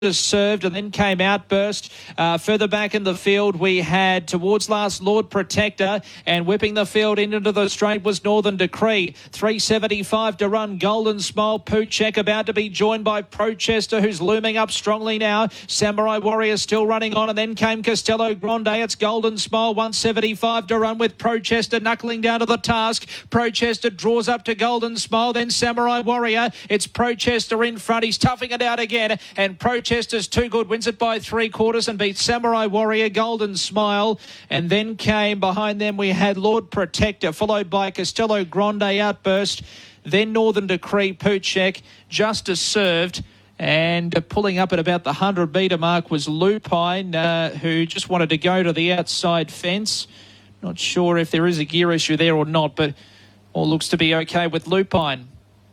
served and then came outburst. Further back in the field, we had towards last Lord Protector, and whipping the field into the straight was Northern Decree. 375 to run. Golden Smile, Poochek about to be joined by Prochester, who's looming up strongly now. Samurai Warrior still running on, and then came Castello Grande. It's Golden Smile, 175 to run with Prochester knuckling down to the task. Prochester draws up to Golden Smile, then Samurai Warrior. It's Prochester in front. He's toughing it out again, and Prochester's too good, wins it by 3/4 and beats Samurai Warrior, Golden Smile. And then came behind them, we had Lord Protector, followed by Castello Grande Outburst, then Northern Decree, Poochek, Justice Served. And pulling up at about the 100-metre mark was Lupine, who just wanted to go to the outside fence. Not sure if there is a gear issue there or not, but all looks to be okay with Lupine.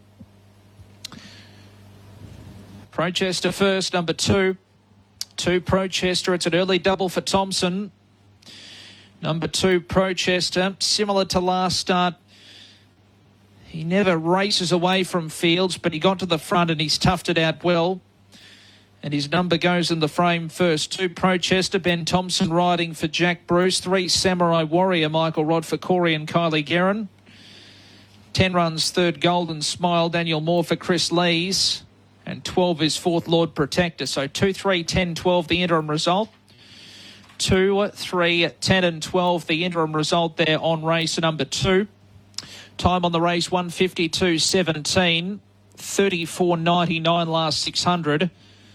Prochester first, number 2. 2 Prochester. It's an early double for Thompson. Number 2 Prochester, similar to last start. He never races away from fields, but he got to the front and he's toughed it out well. And his number goes in the frame first. 2 Prochester, Ben Thompson riding for Jack Bruce. 3 Samurai Warrior, Michael Rod for Corey and Kylie Guerin. 10 runs, 3rd Golden Smile, Daniel Moore for Chris Lees. And 12 is 4th Lord Protector. So 2, 3, 10, 12, the interim result. 2, 3, 10 and 12, the interim result there on race number 2. Time on the race, 152.17. 34.99 last 600.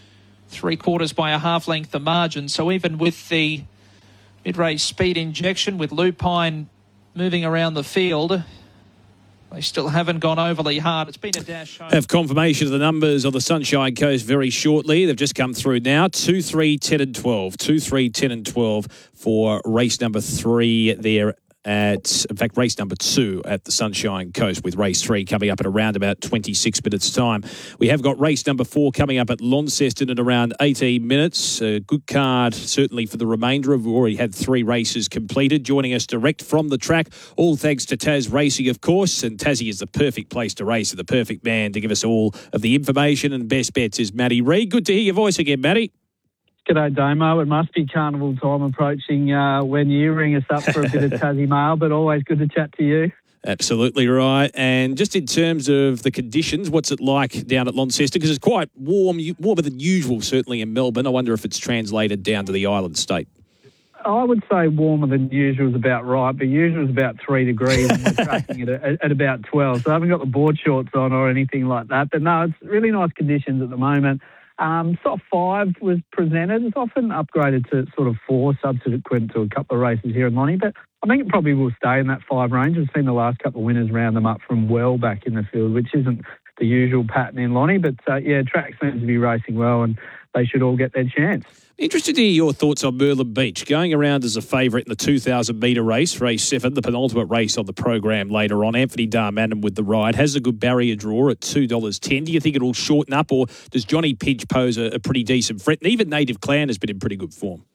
3/4 by a half length the margin. So even with the mid-race speed injection, with Lupine moving around the field, they still haven't gone overly hard. It's been a dash home. Have confirmation of the numbers on the Sunshine Coast very shortly. They've just come through now. 2, 3, 10 and 12. 2, 3, 10 and 12 for race number 3 there race number 2 at the Sunshine Coast, with race 3 coming up at around about 26 minutes' time. We have got race number 4 coming up at Launceston in around 18 minutes. A good card, certainly, for the remainder. We've already had 3 races completed. Joining us direct from the track, all thanks to Taz Racing, of course. And Tassie is the perfect place to race, and the perfect man to give us all of the information and best bets is Matty Reid. Good to hear your voice again, Matty. G'day, Damo. It must be carnival time approaching when you ring us up for a bit of Tassie mail, but always good to chat to you. Absolutely right. And just in terms of the conditions, what's it like down at Launceston? Because it's quite warm, warmer than usual, certainly in Melbourne. I wonder if it's translated down to the island state. I would say warmer than usual is about right, but usual is about 3 degrees and we're tracking it at about 12. So I haven't got the board shorts on or anything like that. But no, it's really nice conditions at the moment. Sort of 5 was presented. It's often upgraded to sort of 4 subsequent to a couple of races here in Lonnie, but I think it probably will stay in that 5 range. I've seen the last couple of winners round them up from well back in the field, which isn't the usual pattern in Lonnie, but track seems to be racing well and they should all get their chance. Interested to hear your thoughts on Merlin Beach, going around as a favourite in the 2,000-metre race, race 7, the penultimate race on the program later on. Anthony Darmanin with the ride, has a good barrier draw at $2.10. Do you think it'll shorten up, or does Johnny Pinch pose a pretty decent threat? And even Native Clan has been in pretty good form.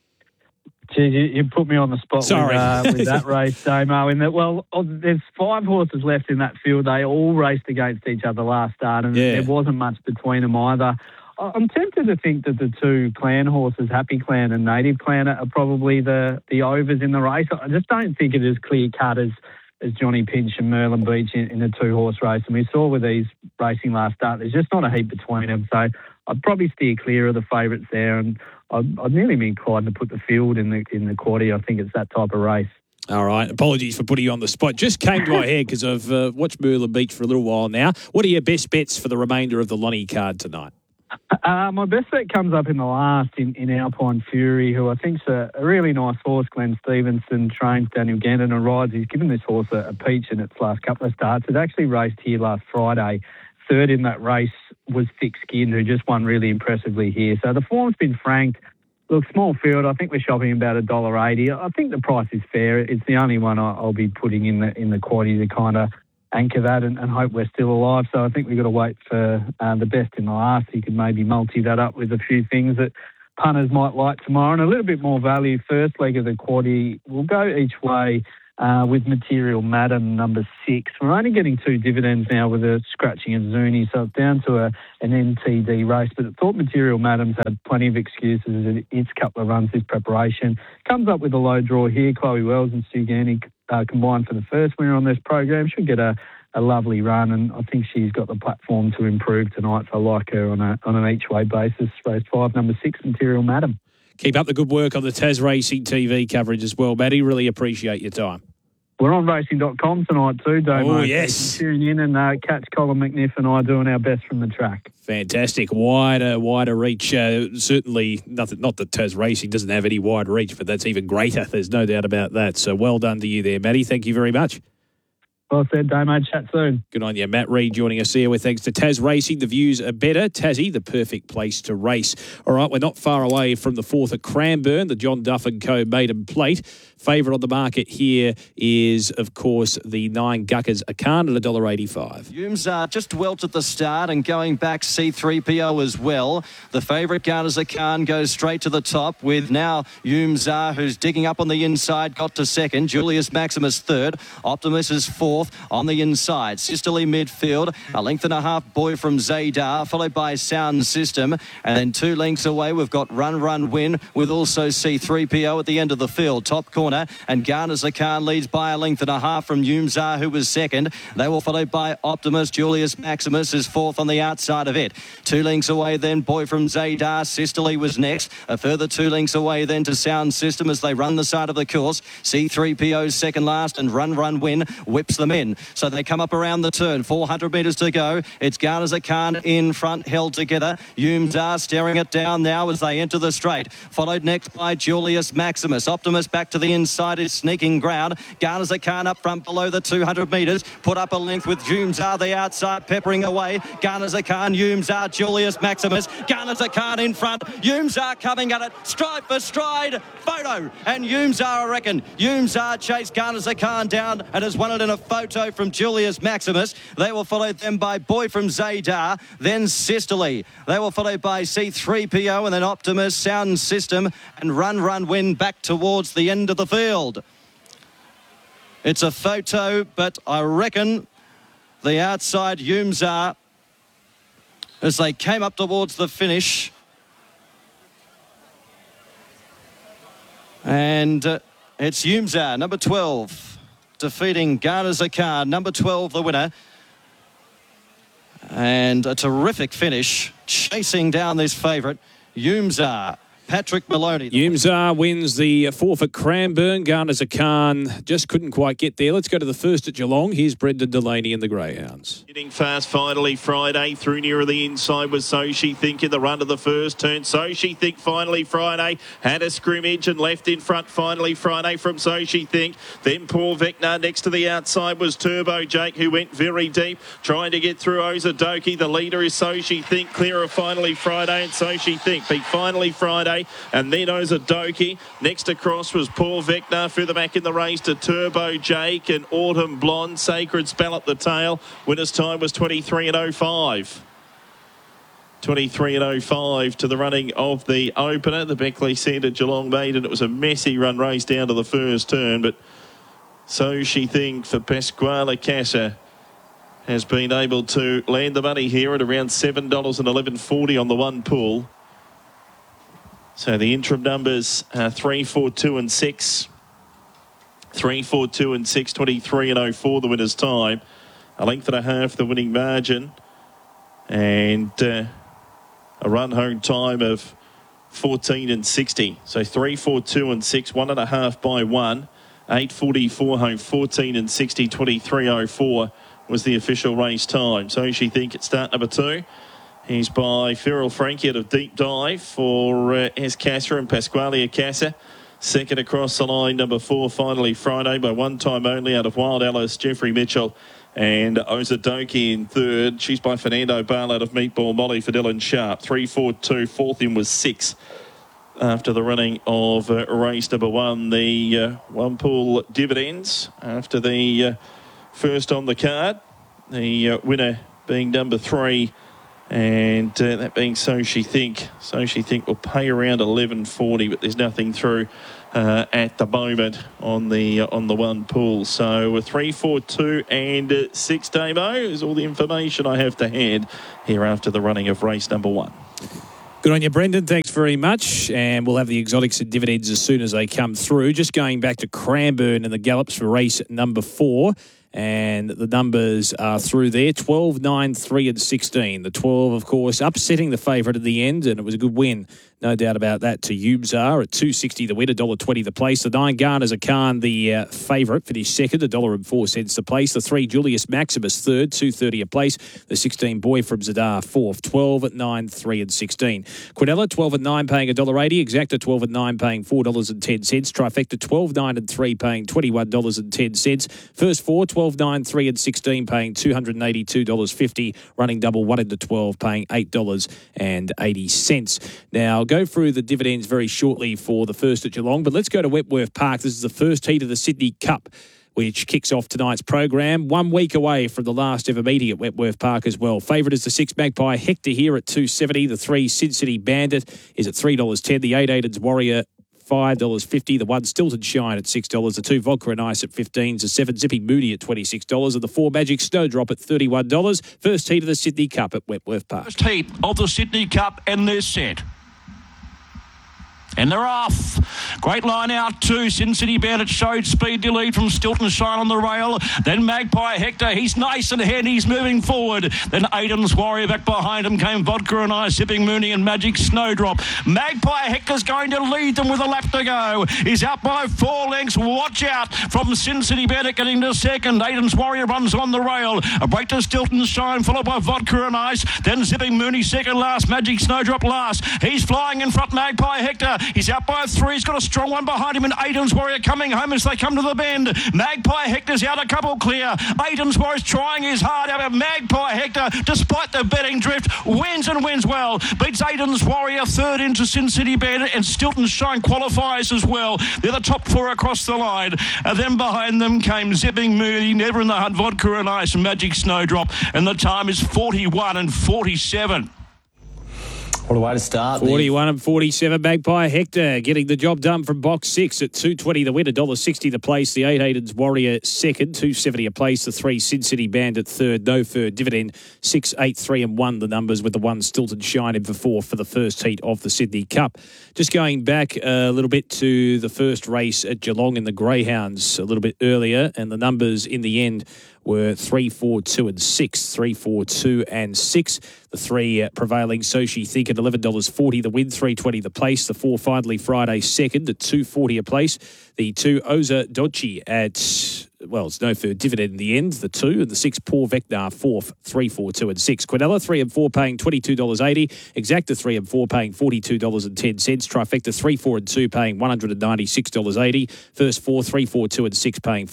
Geez, you put me on the spot with that race, Damo. There's 5 horses left in that field. They all raced against each other last start, and there wasn't much between them either. I'm tempted to think that the 2 Clan horses, Happy Clan and Native Clan, are probably the overs in the race. I just don't think it is clear-cut as Johnny Pinch and Merlin Beach in a 2-horse race. And we saw with these racing last start, there's just not a heap between them. So I'd probably steer clear of the favourites there. And I'd nearly be inclined to put the field in the quaddie. I think it's that type of race. All right. Apologies for putting you on the spot. Just came to my head because I've watched Merlin Beach for a little while now. What are your best bets for the remainder of the Lonnie card tonight? My best bet comes up in the last in Alpine Fury, who I think's a really nice horse. Glenn Stevenson trains Daniel Gandon and rides. He's given this horse a peach in its last couple of starts. It actually raced here last Friday. 3rd in that race was Thick Skin, who just won really impressively here. So the form's been franked. Look, small field. I think we're shopping about $1.80. I think the price is fair. It's the only one I'll be putting in the quaddie to kind of anchor that and hope we're still alive. So I think we've got to wait for the best in the last. You could maybe multi that up with a few things that punters might like tomorrow, and a little bit more value. First leg of the quaddie will go each way. with Material Madam, number 6. We're only getting 2 dividends now with a scratching of Zuni, so it's down to an NTD race. But I thought Material Madam's had plenty of excuses in its couple of runs this preparation. Comes up with a low draw here. Chloe Wells and Stu Gandy combined for the first winner on this program. Should get a lovely run, and I think she's got the platform to improve tonight, so I like her on an each-way basis. Race 5, number 6, Material Madam. Keep up the good work on the Tas Racing TV coverage as well, Matty. Really appreciate your time. We're on racing.com tonight too, Damo. Oh, yes. So tune in and catch Colin McNiff and I doing our best from the track. Fantastic. Wider reach. Certainly, nothing. Not that Tas Racing doesn't have any wide reach, but that's even greater. There's no doubt about that. So well done to you there, Matty. Thank you very much. Well said, Damo. Chat soon. Good on you. Matt Reid joining us here with thanks to Tas Racing. The views are better. Tassie, the perfect place to race. All right, we're not far away from the 4th at Cranbourne, the John Duff & Co. Maiden Plate. Favourite on the market here is, of course, the 9 Guckers Akan at $1.85. Yumzar just dwelt at the start and going back C3PO as well. The favourite Guckers Akan goes straight to the top with now Yumzar, who's digging up on the inside, got to second. Julius Maximus third. Optimus is fourth on the inside. Sisterly midfield. A length and a half Boy from Zaydar, followed by Sound System. And then 2 lengths away, we've got Run Win with also C3PO at the end of the field. Top corner. And Guckers Akan leads by a length and a half from Yumzar, who was second. They were followed by Optimus. Julius Maximus is fourth on the outside of it. 2 lengths away then, Boy from Zaydar. Sisterly was next. A further 2 lengths away then to Sound System as they run the side of the course. C3PO second last, and Run Win whips them in. So they come up around the turn. 400 metres to go. It's Guckers Akan in front, held together. Yumzar staring it down now as they enter the straight. Followed next by Julius Maximus. Optimus back to the inside is sneaking ground. Guckers Akan up front below the 200 metres. Put up a length with Yumzar the outside, peppering away. Guckers Akan, Yumzar, Julius Maximus. Guckers Akan in front. Yumzar coming at it. Stride for stride. Photo. And Yumzar, I reckon. Yumzar chased Guckers Akan down and has won it in a photo from Julius Maximus. They will follow them by Boy from Zaydar. Then Sisterly. They will follow by C3PO and then Optimus, Sound System, and Run Win back towards the end of the field. It's a photo, but I reckon the outside Yumzar, as they came up towards the finish. And it's Yumzar, number 12, defeating Guckers Akan, number 12, the winner. And a terrific finish, chasing down this favourite, Yumzar. Patrick Maloney. Yumzar wins the 4th at Cranbourne. Guckers Akan just couldn't quite get there. Let's go to the 1st at Geelong. Here's Brendan Delaney and the Greyhounds. Hitting fast finally Friday. Through nearer the inside was So She Think in the run of the first turn. So She Think finally Friday. Had a scrimmage and left in front finally Friday from So She Think. Then Paul Vecna next to the outside was Turbo Jake, who went very deep trying to get through Ozadoki. The leader is So She Think. Clear of finally Friday, and So She Think beat finally Friday. And then Ozadoki. Next across was Paul Vecna. Further back in the race to Turbo Jake and Autumn Blonde. Sacred Spell at the tail. Winner's time was 23.05. 23.05 to the running of the opener. The Beckley Centre Geelong Maiden. It was a messy run race down to the first turn, but So She Think for Pasquale Casa has been able to land the money here at around $7.11.40 on the one pool. So the interim numbers are 3, 4, 2 and 6. 3, 4, 2 and 6, 23.04 the winner's time. A length and a half the winning margin. And a run home time of 14 and 60. So 3, 4, 2 and 6, 1.5 by 1. 8.44 home, 14 and 60, 23.04 was the official race time. So She Think at start number 2. He's by Feral Frankie out of Deep Dive for S. Casa and Pasquale Casa. Second across the line, number 4, finally Friday by one time only out of Wild Alice, Jeffrey Mitchell. And Ozadoki in third. She's by Fernando Bale out of Meatball Molly for Dylan Sharp. 3, 4, 2. Fourth in was 6 after the running of race number 1. The one pool dividends after the first on the card. The winner being number 3, And that being So She Think. So She Think will pay around 11.40, but there's nothing through at the moment on the one pool. So 3, 4, 2 and 6, Damo, is all the information I have to hand here after the running of race number 1. Good on you, Brendan. Thanks very much. And we'll have the exotics and dividends as soon as they come through. Just going back to Cranbourne and the gallops for race number 4. And the numbers are through there, 12, 9, 3 and 16. The 12, of course, upsetting the favourite at the end, and it was a good win. No doubt about that to Yubzar at $2.60 the win, $1.20 the place. The 9, Garner's a Khan, the favourite, finished second, $1.04 the place. The 3, Julius Maximus, third, $2.30 a place. The 16, Boy from Zadar, fourth. 12, 9, 3 and 16. Quinella, 12 and 9, paying $1.80. Exacta, 12 and 9, paying $4.10. Trifecta, 12, 9 and 3, paying $21.10. First 4, 12, 9, 3 and 16, paying $282.50. Running double 1 into 12, paying $8.80. Now, go through the dividends very shortly for the first at Geelong, but let's go to Wentworth Park. This is the first heat of the Sydney Cup, which kicks off tonight's program. 1 week away from the last ever meeting at Wentworth Park as well. Favourite is the 6, Magpie Hector here at $2.70. The 3, Sid City Bandit is at $3.10. The 8, Aiden's Warrior, $5.50. The 1, Stilton Shine at $6. The 2, Vodka and Ice at $15. The 7, Zippy Moody at $26. And the 4, Magic Snowdrop at $31. First heat of the Sydney Cup at Wentworth Park. First heat of the Sydney Cup, and they're set. And they're off. Great line out too. Sin City Bandit showed speed to lead from Stilton Shine on the rail. Then Magpie Hector. He's nice and ahead. He's moving forward. Then Aiden's Warrior. Back behind him came Vodka and Ice, Zipping Mooney and Magic Snowdrop. Magpie Hector's going to lead them with a lap to go. He's out by 4 lengths. Watch out from Sin City Bandit getting to second. Aiden's Warrior runs on the rail. A break to Stilton Shine, followed by Vodka and Ice. Then Zipping Mooney second last. Magic Snowdrop last. He's flying in front, Magpie Hector. He's out by 3. He's got a strong one behind him, and Aiden's Warrior coming home as they come to the bend. Magpie Hector's out a couple clear. Aiden's Warrior's trying his hard out, but Magpie Hector, despite the betting drift, wins and wins well. Beats Aiden's Warrior, third into Sin City Bandit, and Stilton Shine qualifies as well. They're the top 4 across the line. And then behind them came Zipping Moody, Never in the Hunt, Vodka and Ice, and Magic Snowdrop. And the time is 41 and 47. What a way to start. 41 and 47, Magpie Hector getting the job done from box 6 at $2.20 the win, $1.60 the place. The 8, Aiden's Warrior second, $2.70 a place. The 3, Sid City Bandit third, no third dividend, 6, 8, 3 and 1 the numbers, with the 1, Stilton Shine in for 4 for the first heat of the Sydney Cup. Just going back a little bit to the first race at Geelong in the Greyhounds a little bit earlier, and the numbers in the end were 3, 4, 2 and 6. 3, 4, 2 and 6. The 3 prevailing, So She Think at $11.40 the win, $3.20 the place. The 4, Finally Friday second at $2.40 a place. The 2, Oza Dodgy at, well, it's no third dividend in the end. The 2 and the 6, Paul Vecnar fourth, 3, 4, 2 and 6. Quinella 3 and 4 paying $22.80. Exacta 3 and 4 paying $42.10. Trifecta 3, 4 and 2 paying $196.80. First 4, 3, 4, 2 and 6 paying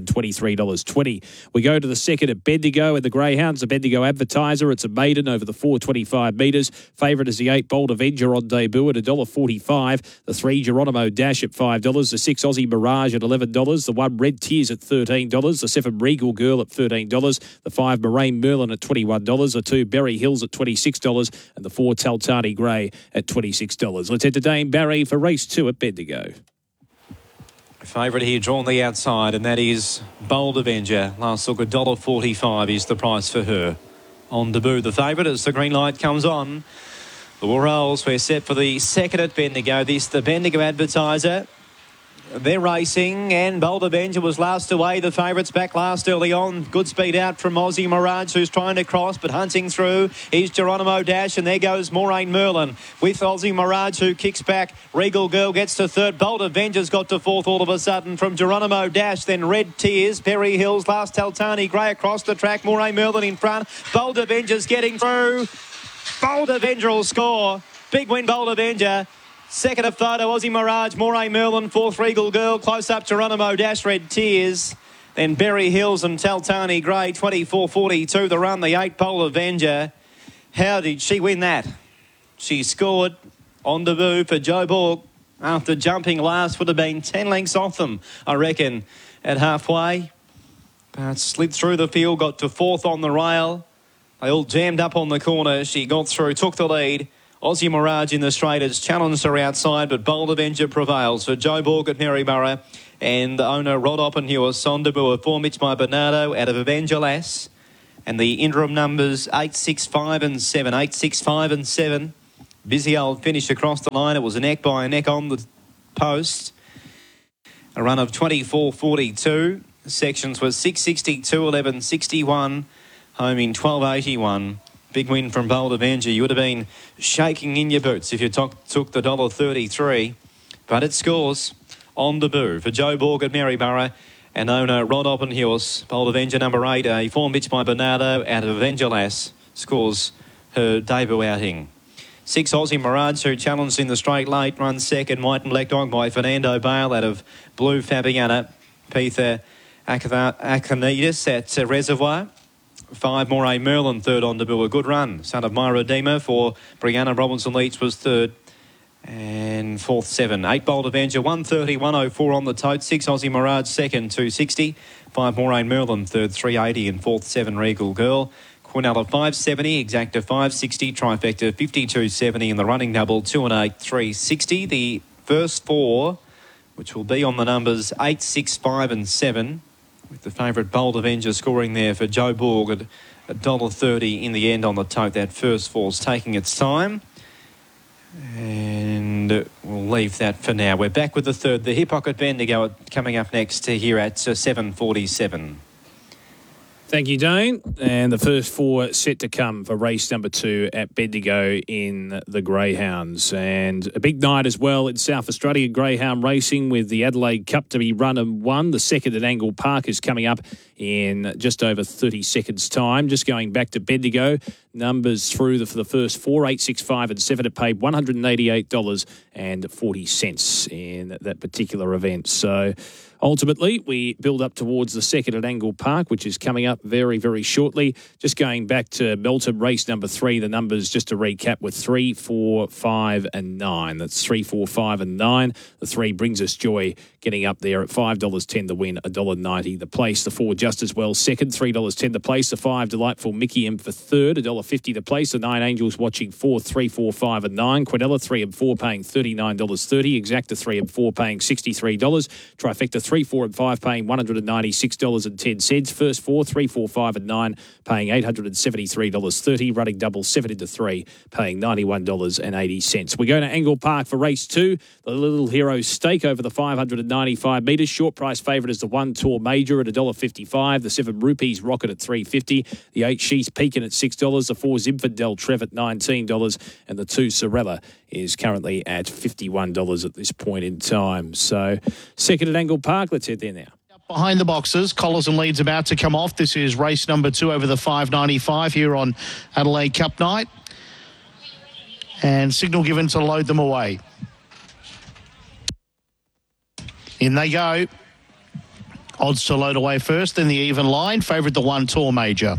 $423.20. We go to the second at Bendigo and the Greyhounds. The Bendigo Advertiser. It's a maiden over the 425 metres. Favourite is the 8, Bold Avenger on debut at $1.45. The 3, Geronimo Dash at $5. The 6, Aussie Mirage at $11. The 1, Red Tears at $13. The 7, Regal Girl at $13. The 5, Moraine Merlin at $21. The 2, Berry Hills at $26. And the 4, Taltani Grey at $26. Let's head to Dame Barry for race 2 at Bendigo. Favourite here drawn the outside, and that is Bold Avenger. Last look, $1.45 is the price for her. On debut, the favourite as the green light comes on. The war rolls. We're set for the second at Bendigo. This, the Bendigo Advertiser. They're racing, and Bold Avenger was last away. The favourites back last early on. Good speed out from Aussie Mirage, who's trying to cross, but hunting through. Here's Geronimo Dash, and there goes Moraine Merlin with Aussie Mirage, who kicks back. Regal Girl gets to third. Bold Avenger's got to fourth all of a sudden from Geronimo Dash. Then Red Tears, Perry Hills, last Taltani Grey across the track. Moraine Merlin in front. Bold Avenger's getting through. Bold Avenger will score. Big win, Bold Avenger. Second of photo, Aussie Mirage, Moraine Merlin. Fourth, Regal Girl. Close up, Geronimo Dash, Red Tears. Then Berry Hills and Taltani Grey, 24.42 the run. The 8, Bold Avenger. How did she win that? She scored on debut for Joe Borg after jumping last. Would have been 10 lengths off them, I reckon, at halfway. But slid through the field, got to fourth on the rail. They all jammed up on the corner. She got through, took the lead. Aussie Mirage in the straight has challenged her outside, but Bold Avenger prevails for Joe Borg at Maryborough and the owner Rod Oppenheuer. Sondaboo, 4 Mitch by Bernardo out of Avenger Lass. And the interim numbers 8, 6, 5 and 7. 8, 6, 5 and 7. Busy old finish across the line. It was a neck by a neck on the post. A run of 24.42. Sections were 6.62, 11, 61. Home in 12.81. Big win from Bold Avenger. You would have been shaking in your boots if you took the $1.33. But it scores on debut for Joe Borg at Maryborough and owner Rod Oppenheuer. Bold Avenger number 8, a 4 Mitch by Bernardo out of Avenger Lass, scores her debut outing. 6 Aussie Mirage, who challenged in the straight late, runs second. White and Black Dog by Fernando Bale out of Blue Fabiana. Peter Aconidis at Reservoir. 5 Moray Merlin third on debut. A good run. Son of Myra Deemer for Brianna Robinson Leach was third. And fourth 7. 8 Bold Avenger 130, 104 on the tote. 6 Aussie Mirage second 260. 5 Moray Merlin third 380 and fourth 7 Regal Girl. Quinella 570, Exacta 560, Trifecta 52.70 and the running double 2 and 8 360. The first 4, which will be on the numbers 8, 6, 5 and 7. With the favourite Bold Avenger scoring there for Joe Borg at $1.30 in the end on the tote. That first 4's taking its time. And we'll leave that for now. We're back with the third. The Hip Pocket Bendigo coming up next here at 7:47. Thank you, Dane. And the first 4 set to come for race number 2 at Bendigo in the Greyhounds. And a big night as well in South Australia Greyhound racing with the Adelaide Cup to be run and won. The second at Angle Park is coming up in just over 30 seconds' time. Just going back to Bendigo, numbers through for the first 4, 8, 6, 5 and 7 have paid $188.40 in that particular event. So ultimately, we build up towards the second at Angle Park, which is coming up very, very shortly. Just going back to Melton, race number 3, the numbers, just to recap, were 3, 4, 5 and 9. That's 3, 4, 5 and 9. The 3 brings us joy, getting up there at $5.10 to win, $1.90 the place. The 4 just as well, second, $3.10 the place. The 5, Delightful Mickey M for third, $1.50 the place. The 9, Angels Watching fourth, 3, 4, 5 and 9. Quinella 3 and 4 paying $39.30. Exacta 3 and 4 paying $63. Trifecta 3, 4 and 5 paying $196.10. First 4, 3, 4, 5 and 9 paying $873.30. Running double 7 into 3 paying $91.80. We go to Angle Park for race 2. The Little Hero Stake over the 595 metres. Short price favourite is the 1 Tour Major at $1.55. The 7 Rupees Rocket at $3.50. The 8 She's Pekin at $6. The 4 Zinfandel Trev at $19. And the 2 Sorella is currently at $51 at this point in time. So second at Angle Park. Let's head there now. Behind the boxes, Collars and Leeds about to come off. This is race number 2 over the 595 here on Adelaide Cup night. And signal given to load them away. In they go. Odds to load away first, then the even line. Favourite the 1 Tour Major.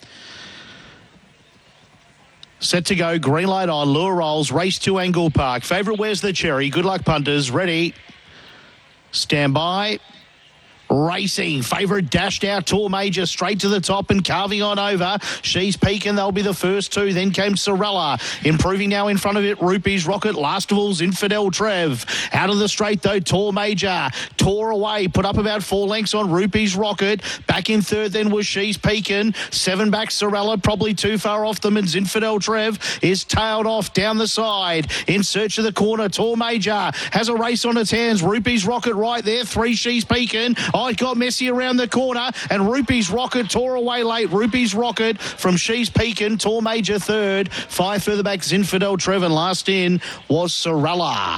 Set to go, green light on, lure rolls, race 2 Angle Park. Favourite Where's the Cherry? Good luck punters, ready. Stand by. Racing, favourite dashed out, Tour Major straight to the top and carving on over. She's Pekin, they'll be the first 2. Then came Sorella, improving now in front of it. Rupees Rocket, last of all Zinfandel Trev. Out of the straight though, Tour Major tore away, put up about 4 lengths on Rupees Rocket. Back in third then was She's Pekin. 7 back Sorella, probably too far off them, and Zinfandel Trev is tailed off down the side in search of the corner. Tour Major has a race on its hands. Rupees Rocket right there, 3 She's Pekin. Oh, it got messy around the corner, and Rupees Rocket tore away late. Rupees Rocket from She's Pekin, Tour Major third. 5 further back, Zinfandel Trev, and last in was Sorella.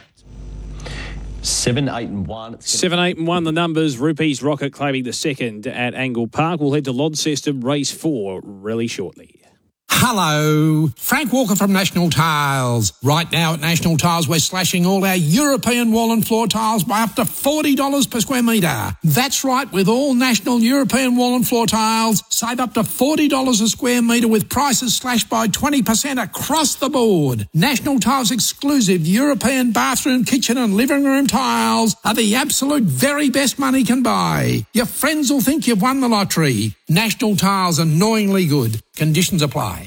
7, 8 and 1. 7, 8 and 1 the numbers. Rupees Rocket claiming the second at Angle Park. We'll head to Launceston race 4 really shortly. Hello, Frank Walker from National Tiles. Right now at National Tiles, we're slashing all our European wall and floor tiles by up to $40 per square metre. That's right, with all National European wall and floor tiles, save up to $40 a square metre with prices slashed by 20% across the board. National Tiles exclusive European bathroom, kitchen and living room tiles are the absolute very best money can buy. Your friends will think you've won the lottery. National Tiles, annoyingly good. Conditions apply.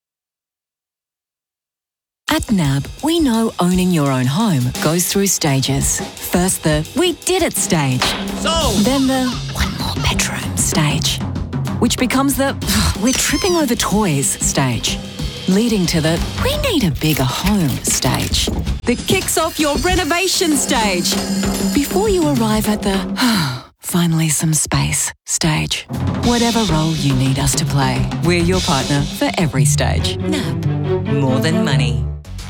At NAB, we know owning your own home goes through stages. First the "we did it" stage. Then the "one more bedroom" stage. Which becomes the "we're tripping over toys" stage. Leading to the "we need a bigger home" stage. That kicks off your renovation stage. Before you arrive at the "finally some space" stage. Whatever role you need us to play, we're your partner for every stage. NAB. More than money.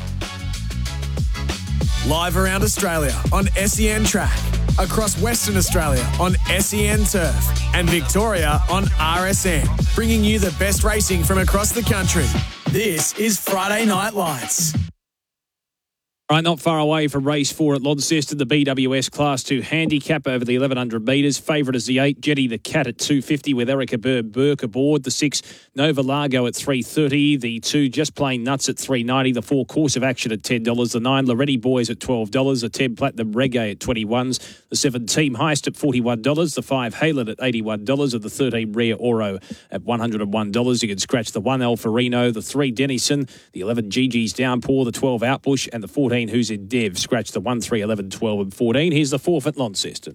Live around Australia on SEN Track, across Western Australia on SEN Turf, and Victoria on RSN, bringing you the best racing from across the country. This is Friday Night Lights. Right, not far away from race 4 at Launceston, the BWS Class 2 handicap over the 1,100 metres. Favourite is the 8, Jetty the Cat at 250 with Erica Burke aboard. The 6, Nova Largo at 330. The 2, Just Plain Nuts at 390. The 4, Course of Action at $10. The 9, Loretti Boys at $12. The 10, Platinum Reggae at $21. The 7, Team Heist at $41. The 5, Halen at $81. And the 13, Rare Oro at $101. You can scratch the 1, Alfarino. The 3, Denison. The 11, Gigi's Downpour. The 12, Outbush. And the 14, Who's in Dev. Scratch the 1, 3, 11, 12 and 14. Here's the 4th at Launceston.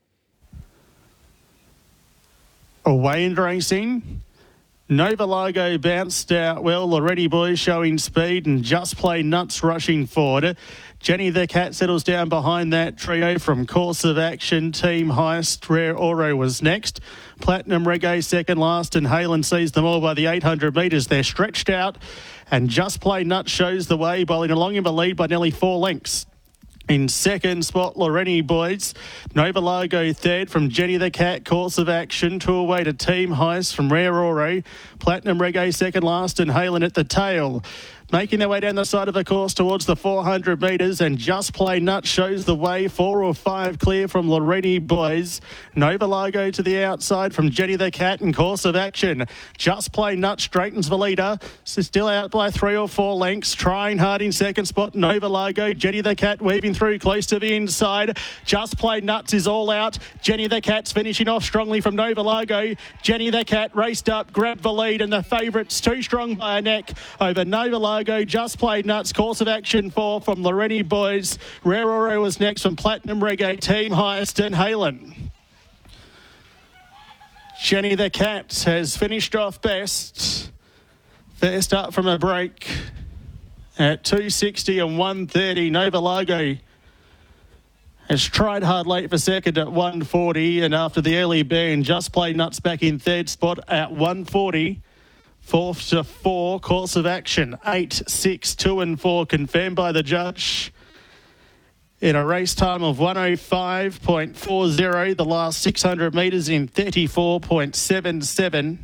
Away in racing. Nova Largo bounced out well. Loretti Boys showing speed and Just Play Nuts rushing forward. Jenny the Cat settles down behind that trio from Course of Action. Team Heist, Rare Oro was next. Platinum Reggae second last, and Halen sees them all by the 800 metres. They're stretched out, and Just Play Nuts shows the way, bowling along in the lead by nearly 4 lengths. In second spot, Loretti Boys. Nova Largo third from Jenny the Cat. Course of Action. 2 away to Team Heist from Rare Oro. Platinum Reggae second last, and Halen at the tail. Making their way down the side of the course towards the 400 metres, and Just Play Nuts shows the way. 4 or 5 clear from Loretti Boys. Nova Largo to the outside from Jenny the Cat and Course of Action. Just Play Nuts straightens the leader. Still out by 3 or 4 lengths. Trying hard in second spot, Nova Largo. Jenny the Cat weaving through close to the inside. Just Play Nuts is all out. Jenny the Cat's finishing off strongly from Nova Largo. Jenny the Cat raced up, grabbed the lead, and the favourite's too strong by a neck over Nova Largo. Just Played Nuts. Course of Action 4 from Loretti Boys. Rare Oro was next from Platinum Reggae. Team Highest and Halen. Jenny the Cat has finished off best. First up from a break at 260 and 130. Nova Largo has tried hard late for second at 140, and after the early burn, Just Play Nuts back in third spot at 140. 4th to 4, Course of Action 8, 6, 2 and 4 confirmed by the judge in a race time of 105.40. The last 600 metres in 34.77.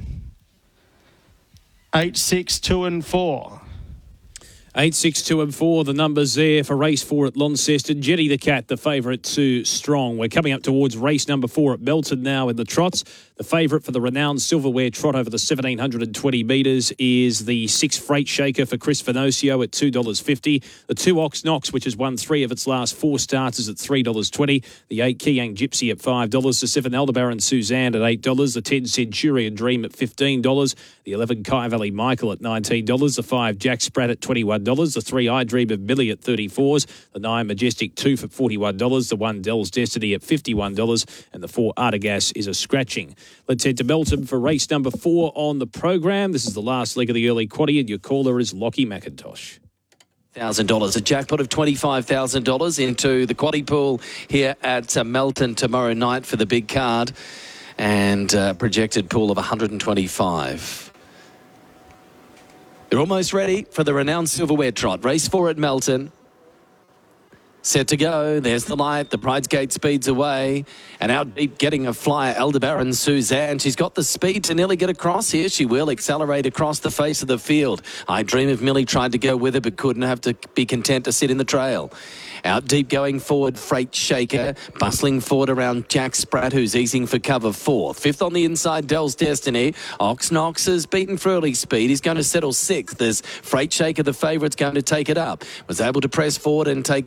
8, 6, 2 and 4. 8, 6, 2 and 4, the numbers there for race 4 at Launceston. Jetty the Cat, the favourite, too strong. We're coming up towards race number 4 at Melton now in the trots. The favourite for the renowned silverware trot over the 1,720 metres is the 6 Freight Shaker for Chris Venocio at $2.50. The 2 Ox Knox, which has won 3 of its last 4 starts, is at $3.20. The 8 Kiyang Gypsy at $5. The 7 Aldebaran Suzanne at $8. The 10 Centurion Dream at $15. The 11 Kai Valley Michael at $19. The 5 Jack Spratt at $21. The 3 I Dream of Millie at $34. The 9 Majestic 2 for $41. The 1 Dell's Destiny at $51. And the 4 Artigas is a scratching. Let's head to Melton for race number 4 on the program. This is the last leg of the early quaddie, and your caller is Lockie McIntosh. $1,000, a jackpot of $25,000 into the quaddie pool here at Melton tomorrow night for the big card, and projected pool of 125. They're almost ready for the renowned silverware trot. Race 4 at Melton. Set to go. There's the light. The Pride's Gate speeds away. And out deep getting a flyer, Aldebaran Suzanne. She's got the speed to nearly get across here. She will accelerate across the face of the field. I Dream of Millie tried to go with her, but couldn't, have to be content to sit in the trail. Out deep going forward, Freight Shaker. Bustling forward around Jack Spratt, who's easing for cover 4th. 5th on the inside, Dell's Destiny. Ox Knox has beaten for early speed. He's going to settle 6th. There's Freight Shaker, the favourite's going to take it up. Was able to press forward and take up the lead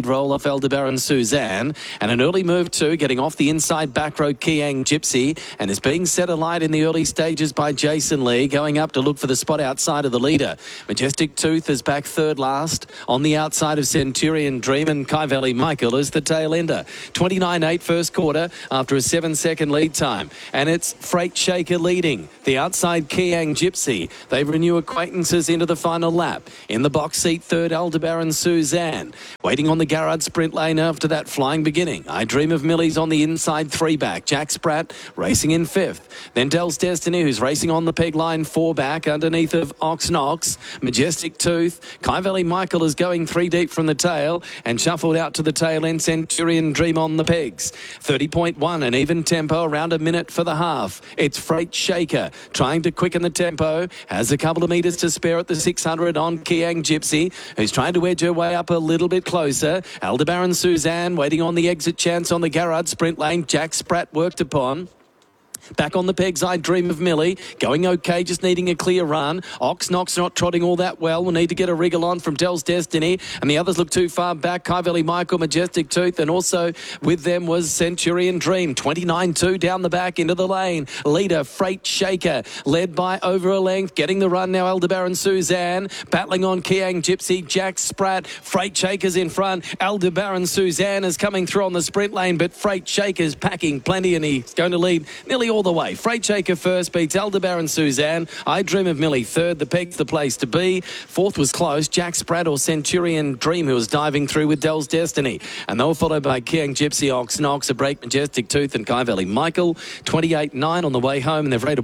roll off Aldebaran Suzanne. And an early move too, getting off the inside back row Kiang Gypsy, and is being set alight in the early stages by Jason Lee, going up to look for the spot outside of the leader. Majestic Tooth is back third last on the outside of Centurion Dream, and Kai Valley Michael is the tail ender. 29.8 first quarter after a 7-second lead time. And it's Freight Shaker leading. The outside Kiang Gypsy. They renew acquaintances into the final lap. In the box seat third, Aldebaran Suzanne. Waiting on the Garrard sprint lane after that flying beginning. I Dream of Millie's on the inside three back. Jack Spratt racing in fifth. Then Dell's Destiny, who's racing on the peg line four back underneath of Ox Knox. Majestic Tooth. Kai Valley Michael is going three deep from the tail and shuffled out to the tail end. Centurion Dream on the pegs. 30.1, an even tempo, around a minute for the half. It's Freight Shaker trying to quicken the tempo. Has a couple of metres to spare at the 600 on Kiang Gypsy, who's trying to edge her way up a little bit closer. Aldebaran Suzanne waiting on the exit chance on the Garrard sprint lane. Jack Spratt worked upon. Back on the pegs, I Dream of Millie. Going okay, just needing a clear run. Ox Knox not trotting all that well. We'll need to get a wriggle on from Dell's Destiny. And the others look too far back. Kai Valley Michael, Majestic Tooth. And also with them was Centurion Dream. 29.2 down the back into the lane. Leader, Freight Shaker. Led by over a length. Getting the run now, Aldebaran Suzanne. Battling on Kiang Gypsy. Jack Spratt. Freight Shaker's in front. Aldebaran Suzanne is coming through on the sprint lane. But Freight Shaker's packing plenty. And he's going to lead nearly all the way. Freight Shaker first beats Aldebaran Suzanne. I Dream of Millie third. The peg's the place to be. Fourth was close. Jack Spratt or Centurion Dream, who was diving through with Dell's Destiny. And they were followed by Kiang Gypsy, Ox Knox, A Break, Majestic Tooth and Kai Valley Michael. 28.9 on the way home, and they've rated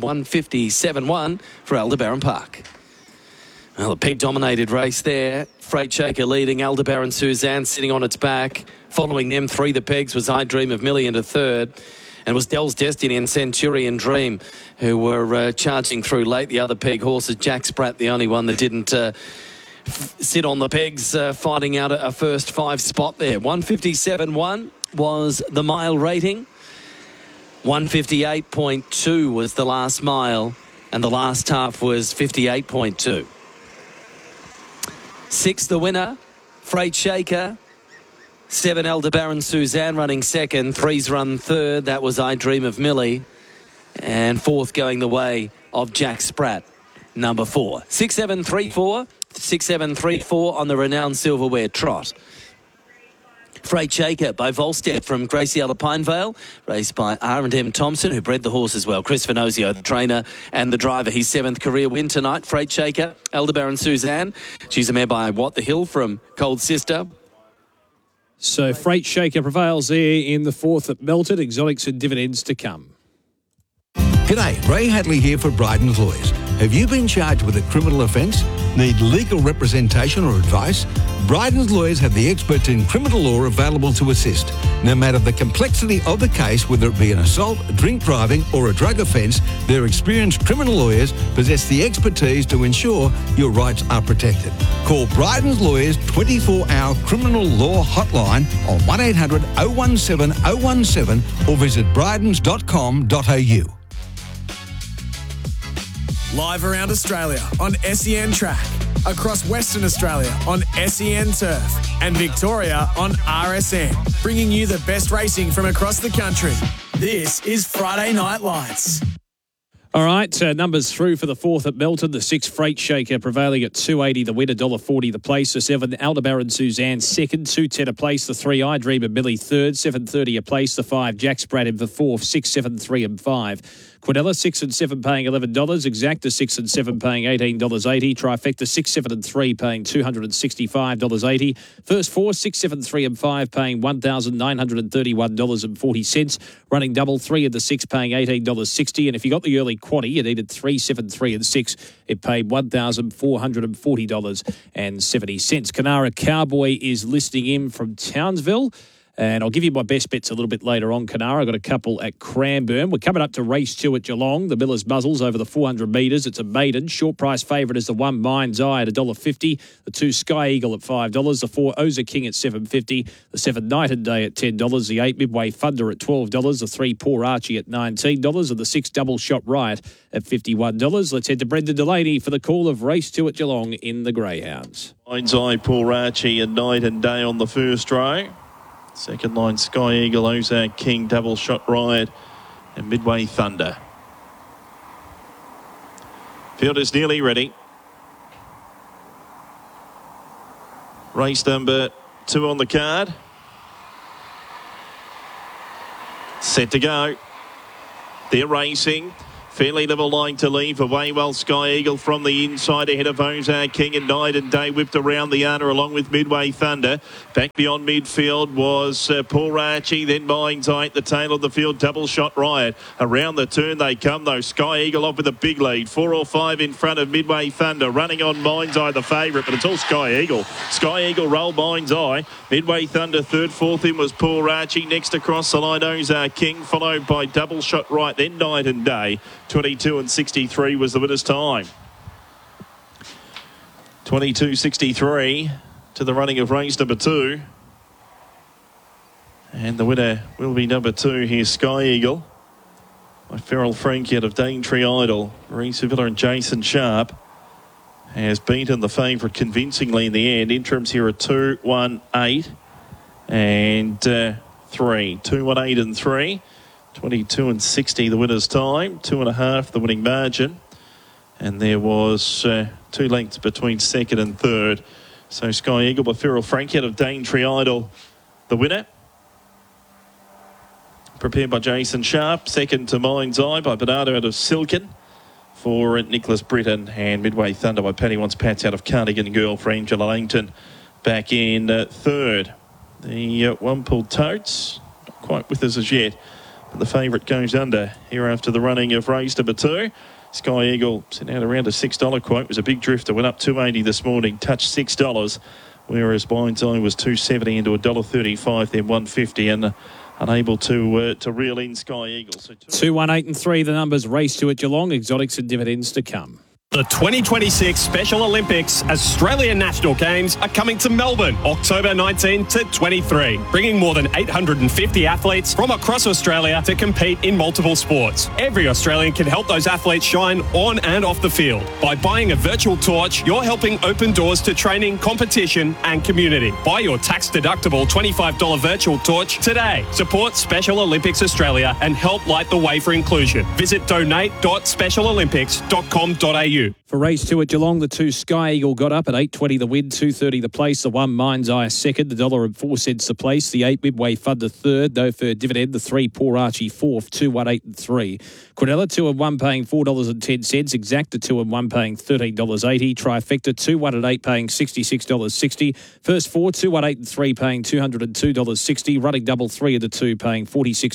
157.1 for Aldebaran Park. Well, a peg-dominated race there. Freight Shaker leading, Aldebaran Suzanne sitting on its back. Following them, three the pegs was I Dream of Millie into third. And it was Dell's Destiny and Centurion Dream who were charging through late. The other peg horses, Jack Spratt, the only one that didn't sit on the pegs, fighting out a first five spot there. 157.1 was the mile rating. 158.2 was the last mile. And the last half was 58.2. Six the winner, Freight Shaker. 7 Aldebaran Suzanne running second. 3's run third. That was I Dream of Millie. And fourth going the way of Jack Spratt, number 4. 6-7-3-4. 6-7-3-4 on the renowned silverware trot. Freight Shaker by Volstead from Gracie Pinevale, raced by R&M Thompson, who bred the horse as well. Chris Finozio, the trainer and the driver. His 7th career win tonight. Freight Shaker, Aldebaran Suzanne. She's a mare by What the Hill from Cold Sister. So Freight Shaker prevails there in the fourth at Melton. Exotics and dividends to come. G'day, Ray Hadley here for Bryden's Lawyers. Have you been charged with a criminal offence? Need legal representation or advice? Bryden's Lawyers have the experts in criminal law available to assist. No matter the complexity of the case, whether it be an assault, drink driving or a drug offence, their experienced criminal lawyers possess the expertise to ensure your rights are protected. Call Bryden's Lawyers 24-hour criminal law hotline on 1800 017 017 or visit brydens.com.au. Live around Australia on SEN Track, across Western Australia on SEN Turf, and Victoria on RSN, bringing you the best racing from across the country. This is Friday Night Lights. All right, numbers through for the fourth at Melton. The 6 Freight Shaker prevailing at $2.80. The winner, $1.40 the place. The 7 Aldebaran Suzanne second, $2.10 a place. The 3 I Dream of Millie third, $7.30 a place. The 5 Jack Spratt in the fourth, 6, 7, 3 and 5. Quinella, 6 and 7 paying $11. Exacta, 6 and 7 paying $18.80. Trifecta, 6, 7 and 3 paying $265.80. First 4, 6, 7, 3 and 5 paying $1,931.40. Running double 3 of the 6 paying $18.60. And if you got the early quaddy, you needed 3, 7, 3 and 6. It paid $1,440.70. Kanara Cowboy is listening in from Townsville. And I'll give you my best bets a little bit later on, Canara. I've got a couple at Cranbourne. We're coming up to race 2 at Geelong. The Miller's Muzzles over the 400 metres. It's a maiden. Short price favourite is the 1 Mind's Eye at $1.50. The 2 Sky Eagle at $5. The 4 Oza King at $7.50. The 7 Night and Day at $10. The 8 Midway Thunder at $12. The 3 Poor Archie at $19. And the 6 Double Shot Riot at $51. Let's head to Brendan Delaney for the call of race 2 at Geelong in the Greyhounds. Mind's Eye, Poor Archie and Night and Day on the first row. Second line, Sky Eagle, Ozark King, Double Shot Riot and Midway Thunder. Field is nearly ready. Race number 2 on the card. Set to go. They're racing. Fairly level line to leave. Away well, Sky Eagle from the inside ahead of Ozark King and Night and Day whipped around the under along with Midway Thunder. Back beyond midfield was Poor Archie, then Mind's Eye at the tail of the field, Double Shot Riot. Around the turn they come though. Sky Eagle off with a big lead. 4 or 5 in front of Midway Thunder. Running on Mind's Eye, the favourite, but it's all Sky Eagle. Sky Eagle rolled Mind's Eye. Midway Thunder third, fourth in was Poor Archie. Next across the line, Ozark King, followed by Double Shot Riot, then Night and Day. 22.63 was the winner's time. 22.63 to the running of race number 2. And the winner will be number 2 here, Sky Eagle. By Feral Frankie out of Daintree Idol. Marie Sevilla and Jason Sharp has beaten the favourite convincingly in the end. Interims here are 2, 1, 8 and 3. 2, 1, 8 and 3. 22.60 the winner's time, 2.5 the winning margin, and there was 2 lengths between second and third. So Sky Eagle by Feral Frankie out of Daintree Idol, the winner. Prepared by Jason Sharp, second to Mind's Eye by Bernardo out of Silken, for Nicholas Britton, and Midway Thunder by Paddy Wants Pats out of Cardigan Girl for Angela Langton back in third. The one pulled totes, not quite with us as yet. The favourite goes under here after the running of race number 2. Sky Eagle sent out around a $6 quote. It was a big drifter. Went up $2.80 this morning, touched $6. Whereas Mind's Eye was $2.70 into $1.35, then $1.50, and unable to reel in Sky Eagle. So 2, 1, 8 and 3, the numbers. Race 2 at Geelong. Exotics and dividends to come. The 2026 Special Olympics Australian National Games are coming to Melbourne, October 19 to 23, bringing more than 850 athletes from across Australia to compete in multiple sports. Every Australian can help those athletes shine on and off the field. By buying a virtual torch, you're helping open doors to training, competition and community. Buy your tax-deductible $25 virtual torch today. Support Special Olympics Australia and help light the way for inclusion. Visit donate.specialolympics.com.au. For race 2 at Geelong, the 2 Sky Eagle got up at $8.20 the win, $2.30 the place. The 1 Mind's Eye second, $1.04 the place. The 8 Midway Thunder third, no third dividend. The 3 Poor Archie fourth, 2, 1, 8 and 3. Quinella 2 and 1 paying $4.10. Exacta 2 and 1 paying $13.80. Trifecta 2, 1 and 8 paying $66.60. First 4, 2, 1, 8 and 3 paying $202.60. Running double 3 of the 2 paying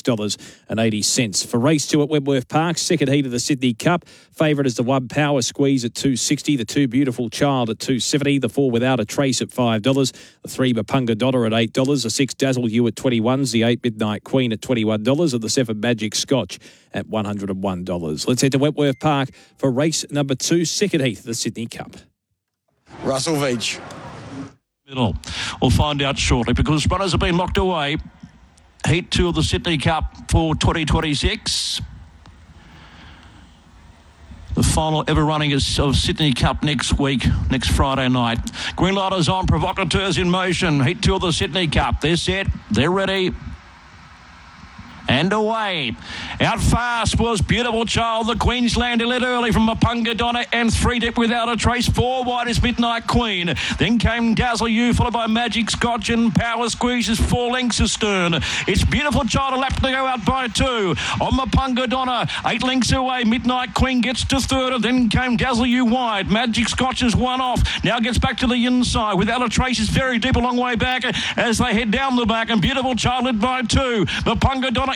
$46.80. For race 2 at Wentworth Park, second heat of the Sydney Cup. Favourite is the 1 Power Squeeze at $2.60. The 2 Beautiful Child at $2.70. The 4 Without a Trace at $5. The 3 Mapunga Donna at $8. The 6 Dazzle You at $21. The 8 Midnight Queen at $21. And the 7 Magic Scotch at $101. Let's head to Wentworth Park for race number 2, second heat of the Sydney Cup. Russell Veach. Middle. We'll find out shortly because runners have been locked away. Heat 2 of the Sydney Cup for 2026. The final ever running of Sydney Cup next week, next Friday night. Green light is on, provocateurs in motion. Heat 2 of the Sydney Cup. They're set, they're ready. And away. Out fast was Beautiful Child. The Queenslander led early from Mapunga Donna and 3 deep Without a Trace. 4 wide is Midnight Queen. Then came Dazzle You, followed by Magic Scotch and Power Squeeze is 4 lengths astern. It's Beautiful Child, a lap to go out by 2. On Mapunga Donna, 8 lengths away. Midnight Queen gets to third, and then came Dazzle You wide. Magic Scotch is 1 off. Now gets back to the inside. Without a Trace is very deep, a long way back as they head down the back, and Beautiful Child led by 2. Mapunga Donna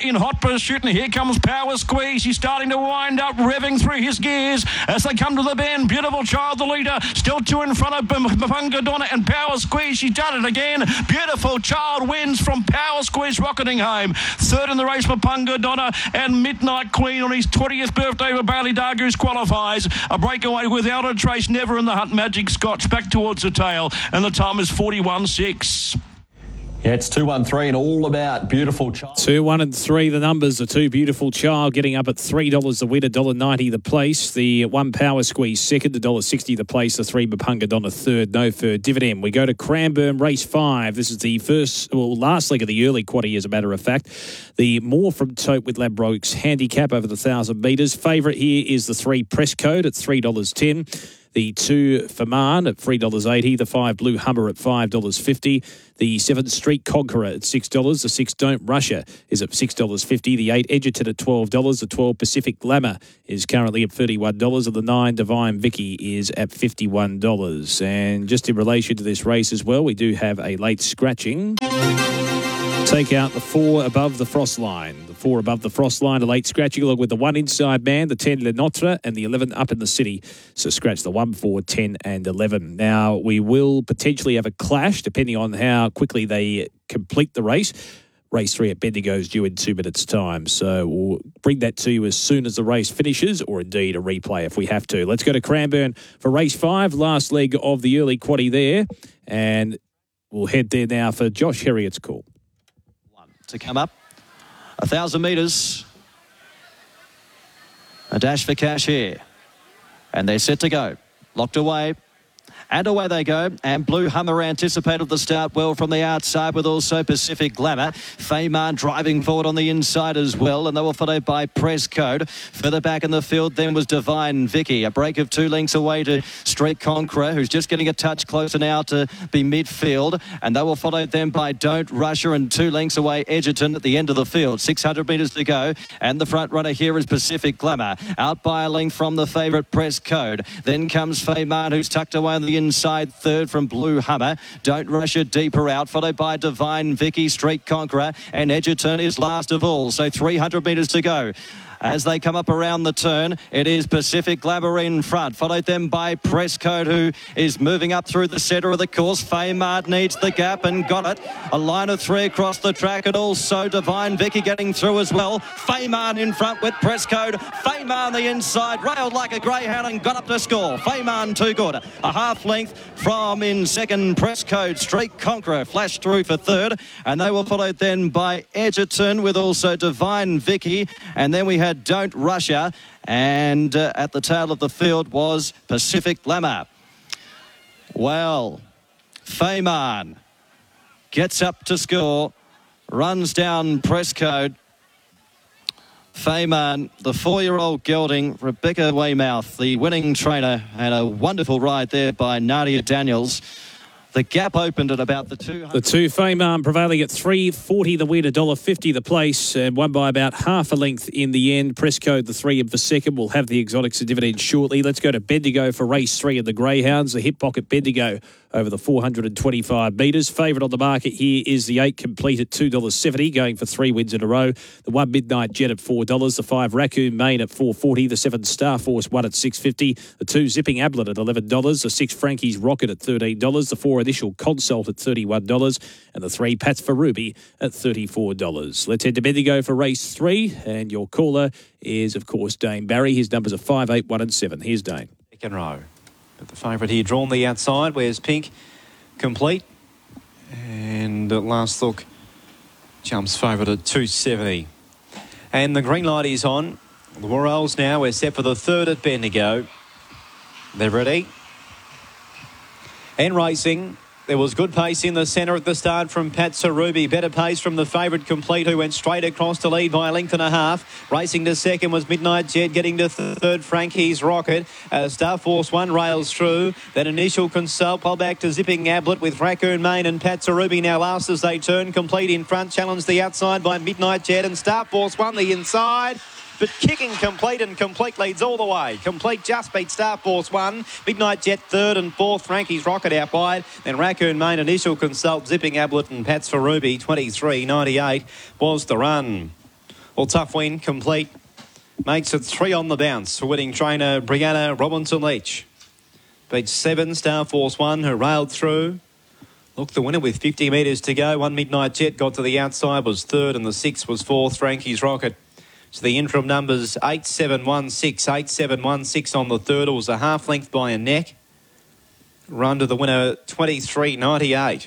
in hot pursuit, and here comes Power Squeeze. He's starting to wind up, revving through his gears as they come to the bend. Beautiful Child, the leader, still two in front of Mapunga Donna and Power Squeeze. She's done it again. Beautiful Child wins from Power Squeeze, rocketing home. Third in the race, Mapunga Donna, and Midnight Queen on his 20th birthday with Bailey Dargoose qualifies. A breakaway without a trace, never in the hunt. Magic Scotch back towards the tail, and the time is 41.6. Yeah, it's 2-1-3 and all about Beautiful Child. 2, 1 and 3, the numbers. The 2 Beautiful Child getting up at $3 the win, $1.90 the place. The 1 Power Squeeze second, $1.60 the place. The 3 Mapunga Donna third, no third dividend. We go to Cranbourne race 5. This is the last leg of the early quaddie, as a matter of fact. The More from Tote with Ladbrokes handicap over the 1,000 metres. Favourite here is the 3 Press Code at $3.10. The 2 Faman at $3.80. The 5 Blue Hummer at $5.50. The 7 Street Conqueror at $6. The 6 Don't Russia is at $6.50. The 8 Edgerton at $12. The 12 Pacific Glamour is currently at $31. And the 9 Divine Vicky is at $51. And just in relation to this race as well, we do have a late scratching. Take out the 4 above the frost line. The 4 above the frost line, a late scratching, along with the 1 Inside Man, the 10 Le Notre, and the 11 Up in the City. So scratch the 1, 4, 10, and 11. Now, we will potentially have a clash, depending on how quickly they complete the race. Race 3 at Bendigo is due in 2 minutes' time. So we'll bring that to you as soon as the race finishes, or indeed a replay if we have to. Let's go to Cranbourne for race 5, last leg of the early quaddie there. And we'll head there now for Josh Herriot's call. To come up, 1,000 metres, a dash for cash here, and they're set to go, locked away. And away they go. And Blue Hummer anticipated the start well from the outside, with also Pacific Glamour. Fayman driving forward on the inside as well. And they were followed by Press Code. Further back in the field then was Divine Vicky. A break of 2 lengths away to Street Conqueror, who's just getting a touch closer now to be midfield. And they were followed then by Don't Rusher, and 2 lengths away Edgerton at the end of the field. 600 metres to go. And the front runner here is Pacific Glamour. Out by a length from the favourite Press Code. Then comes Fayman, who's tucked away on the inside, third from Blue Hummer. Don't Rush it deeper out, followed by Divine Vicky, Street Conqueror, and Edgerton is last of all. So 300 metres to go. As they come up around the turn, it is Pacific Glamour in front, followed then by Press Code, who is moving up through the centre of the course. Faymard needs the gap and got it. A line of 3 across the track, and also Divine Vicky getting through as well. Faymard in front with Press Code. Faymard on the inside, railed like a greyhound and got up to score. Faymard too good. A half length from in second, Press Code. Street Conqueror flashed through for third, and they were followed then by Edgerton with also Divine Vicky, and then we had Don't Rusher, and at the tail of the field was Pacific Glamour. Well, Fayman gets up to score, runs down Press Code. Fayman, the 4-year-old gelding, Rebecca Weymouth, the winning trainer, had a wonderful ride there by Nadia Daniels. The gap opened at about the 200. The 2 Fayman prevailing at $3.40 the win, $1.50 the place, and won by about half a length in the end. Press Code, the 3 of the second. We'll have the exotics and dividends shortly. Let's go to Bendigo for race 3 of the Greyhounds. The hip pocket Bendigo over the 425 metres. Favourite on the market here is the 8 Complete at $2.70, going for 3 wins in a row. The 1 Midnight Jet at $4. The 5 Raccoon Main at $4.40. The 7 Star Force 1 at $6.50. The 2 Zipping Ablett at $11. The 6 Frankie's Rocket at $13. The 4 Initial Consult at $31. And the 3 Pats for Ruby at $34. Let's head to Bendigo for race 3. And your caller is, of course, Dane Barry. His numbers are 5, 8, 1 and 7. Here's Dane. Second row. But the favourite here drawn the outside. Where's Pink? Complete. And at last look, jumps favourite at $2.70. And the green light is on. The Royals now, we're set for the 3rd at Bendigo. They're ready. And racing. There was good pace in the centre at the start from Pat Sarubi. Better pace from the favourite Complete, who went straight across to lead by a length and a half. Racing to second was Midnight Jet, getting to third Frankie's Rocket. Star Force 1 rails through. Then Initial Consult, pull back to Zipping Ablett with Raccoon Main and Pat Sarubi now last as they turn. Complete in front, challenged the outside by Midnight Jet, and Star Force 1 the inside. But kicking Complete, and Complete leads all the way. Complete just beat Star Force 1. Midnight Jet 3rd and 4th. Frankie's Rocket out wide. Then Raccoon Main, Initial Consult, Zipping Ablett and Pats for Ruby. 23.98 was the run. Well, Tough Win complete. Makes it 3 on the bounce for winning trainer Brianna Robinson-Leach. Beat 7, Star Force 1, who railed through. Look, the winner with 50 metres to go. One Midnight Jet got to the outside, was third, and the 6 was fourth, Frankie's Rocket. So the interim numbers 8-7-1-6, 8-7-1-6 on the third. It was a half length by a neck. Run to the winner 23.98.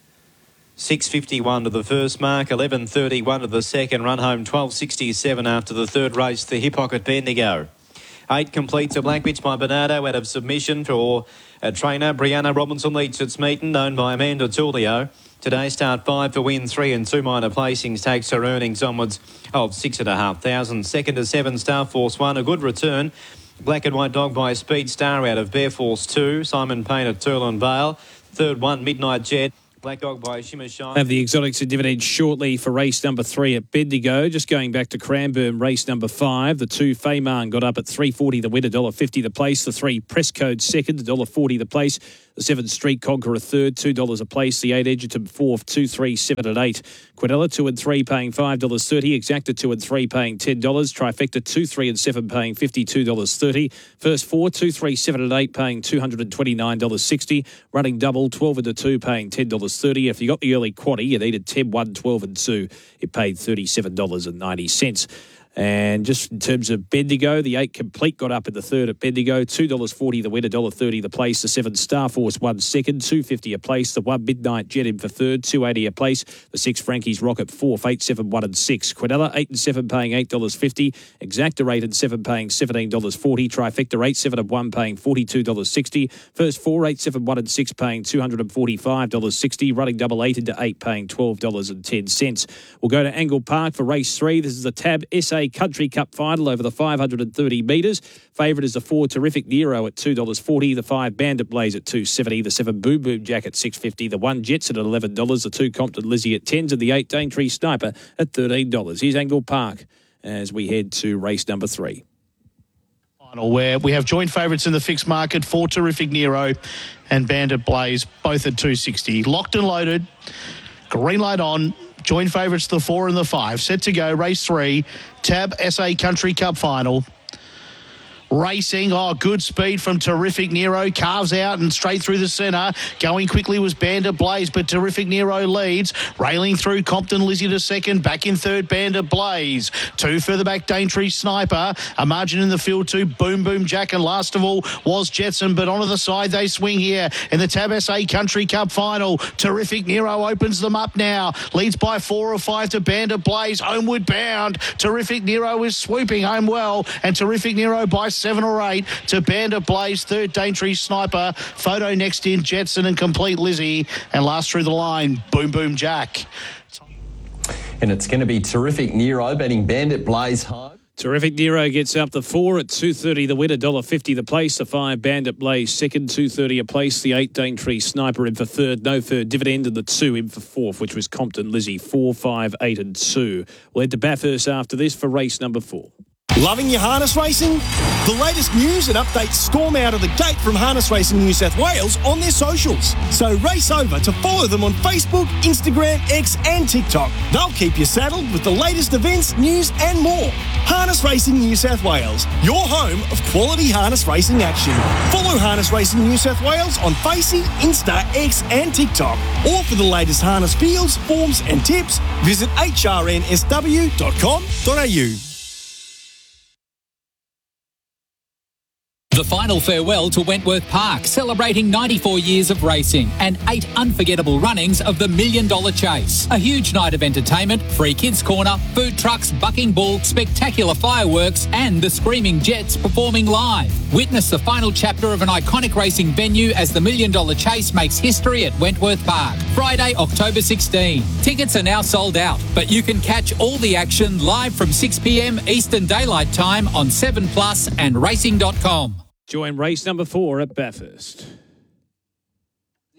6.51 to the first mark, 11.31 to the second. Run home 12.67 after the third race, the Hip Pocket Bendigo. 8 completes a Black Witch by Bernardo out of submission for trainer Brianna Robinson-Leach at Smeaton, owned by Amanda Tullio. Today, start 5 for win, 3 and 2 minor placings takes her earnings onwards of 6,500. Second to 7, Star Force 1, a good return. Black and White Dog by Speed Star out of Bear Force 2. Simon Payne at Turlin Vale. Third one, Midnight Jet. Black Dog by Shimmer Shine. Have the exotics and dividends shortly for race number 3 at Bendigo. Just going back to Cranbourne, race number 5. The 2 Fayman got up at $3.40 the winner, $1.50 the place. The 3 Press Code second, $1.40 the place. The 7 Street Conqueror third, $2 a place. The 8 Edgerton fourth, 2, 3, 7 and 8. Quinella 2 and 3 paying $5.30. Exacta 2 and 3 paying $10. Trifecta 2, 3 and 7 paying $52.30. First 4, 2, 3, 7 and 8 paying $229.60. Running double 12 and 2 paying $10.30. If you got the early quaddie, you needed 10, 1, 12 and 2. It paid $37.90. And just in terms of Bendigo, the 8 Complete got up in the third at Bendigo. $2.40 the winner, $1.30 the place. The 7 Star Force 1 second, $2.50 a place. The 1 Midnight Jet in for third, $2.80 a place. The 6 Frankie's Rocket fourth, 8, 7, 1 and 6. Quinella 8 and 7 paying $8.50. Exacta 8 and 7 paying $17.40. Trifecta 8, 7 and 1 paying $42.60. First 4, 8, 7, 1 and 6 paying $245.60. Running double 8 into 8 paying $12.10. We'll go to Angle Park for race 3. This is the Tab SA Country Cup final over the 530 metres. Favourite is the 4 Terrific Nero at $2.40, the 5 Bandit Blaze at $2.70, the 7 Boom Boom Jack at $6.50, the 1 Jetson at $11, the 2 Compton Lizzie at $10s, and the 8 Daintree Sniper at $13. Here's Angle Park as we head to race number 3. Where we have joint favourites in the fixed market, 4 Terrific Nero and Bandit Blaze, both at $2.60. Locked and loaded, green light on. Joint favourites, the 4 and the 5. Set to go, race 3, Tab SA Country Cup final. Racing, good speed from Terrific Nero, carves out and straight through the centre. Going quickly was Bandit Blaze, but Terrific Nero leads. Railing through Compton Lizzie to second, back in third Bandit Blaze. 2 further back Daintree Sniper, a margin in the field 2 Boom Boom Jack, and last of all was Jetson, but onto the side they swing here in the Tab SA Country Cup final. Terrific Nero opens them up now, leads by 4 or 5 to Bandit Blaze, homeward bound. Terrific Nero is swooping home well, and Terrific Nero by 7 or 8 to Bandit Blaze, third Daintree Sniper, photo next in Jetson and Complete Lizzie, and last through the line Boom Boom Jack. And it's going to be Terrific Nero betting Bandit Blaze home. Terrific Nero gets up the 4 at $2.30 the winner, $1.50 the place. The 5 Bandit Blaze second, $2.30 a place. The 8 Daintree Sniper in for third, no third dividend, and the 2 in for fourth, which was Compton Lizzie, 4, 5, 8 and 2. We'll head to Bathurst after this for race number 4. Loving your harness racing? The latest news and updates storm out of the gate from Harness Racing New South Wales on their socials. So race over to follow them on Facebook, Instagram, X and TikTok. They'll keep you saddled with the latest events, news and more. Harness Racing New South Wales, your home of quality harness racing action. Follow Harness Racing New South Wales on Facey, Insta, X and TikTok. Or for the latest harness fields, forms and tips, visit hrnsw.com.au. The final farewell to Wentworth Park, celebrating 94 years of racing and 8 unforgettable runnings of the $1 Million Chase. A huge night of entertainment, free kids corner, food trucks, bucking bull, spectacular fireworks and the Screaming Jets performing live. Witness the final chapter of an iconic racing venue as the $1 Million Chase makes history at Wentworth Park. Friday, October 16. Tickets are now sold out, but you can catch all the action live from 6 p.m. Eastern Daylight Time on 7plus and racing.com. Join race number 4 at Bathurst.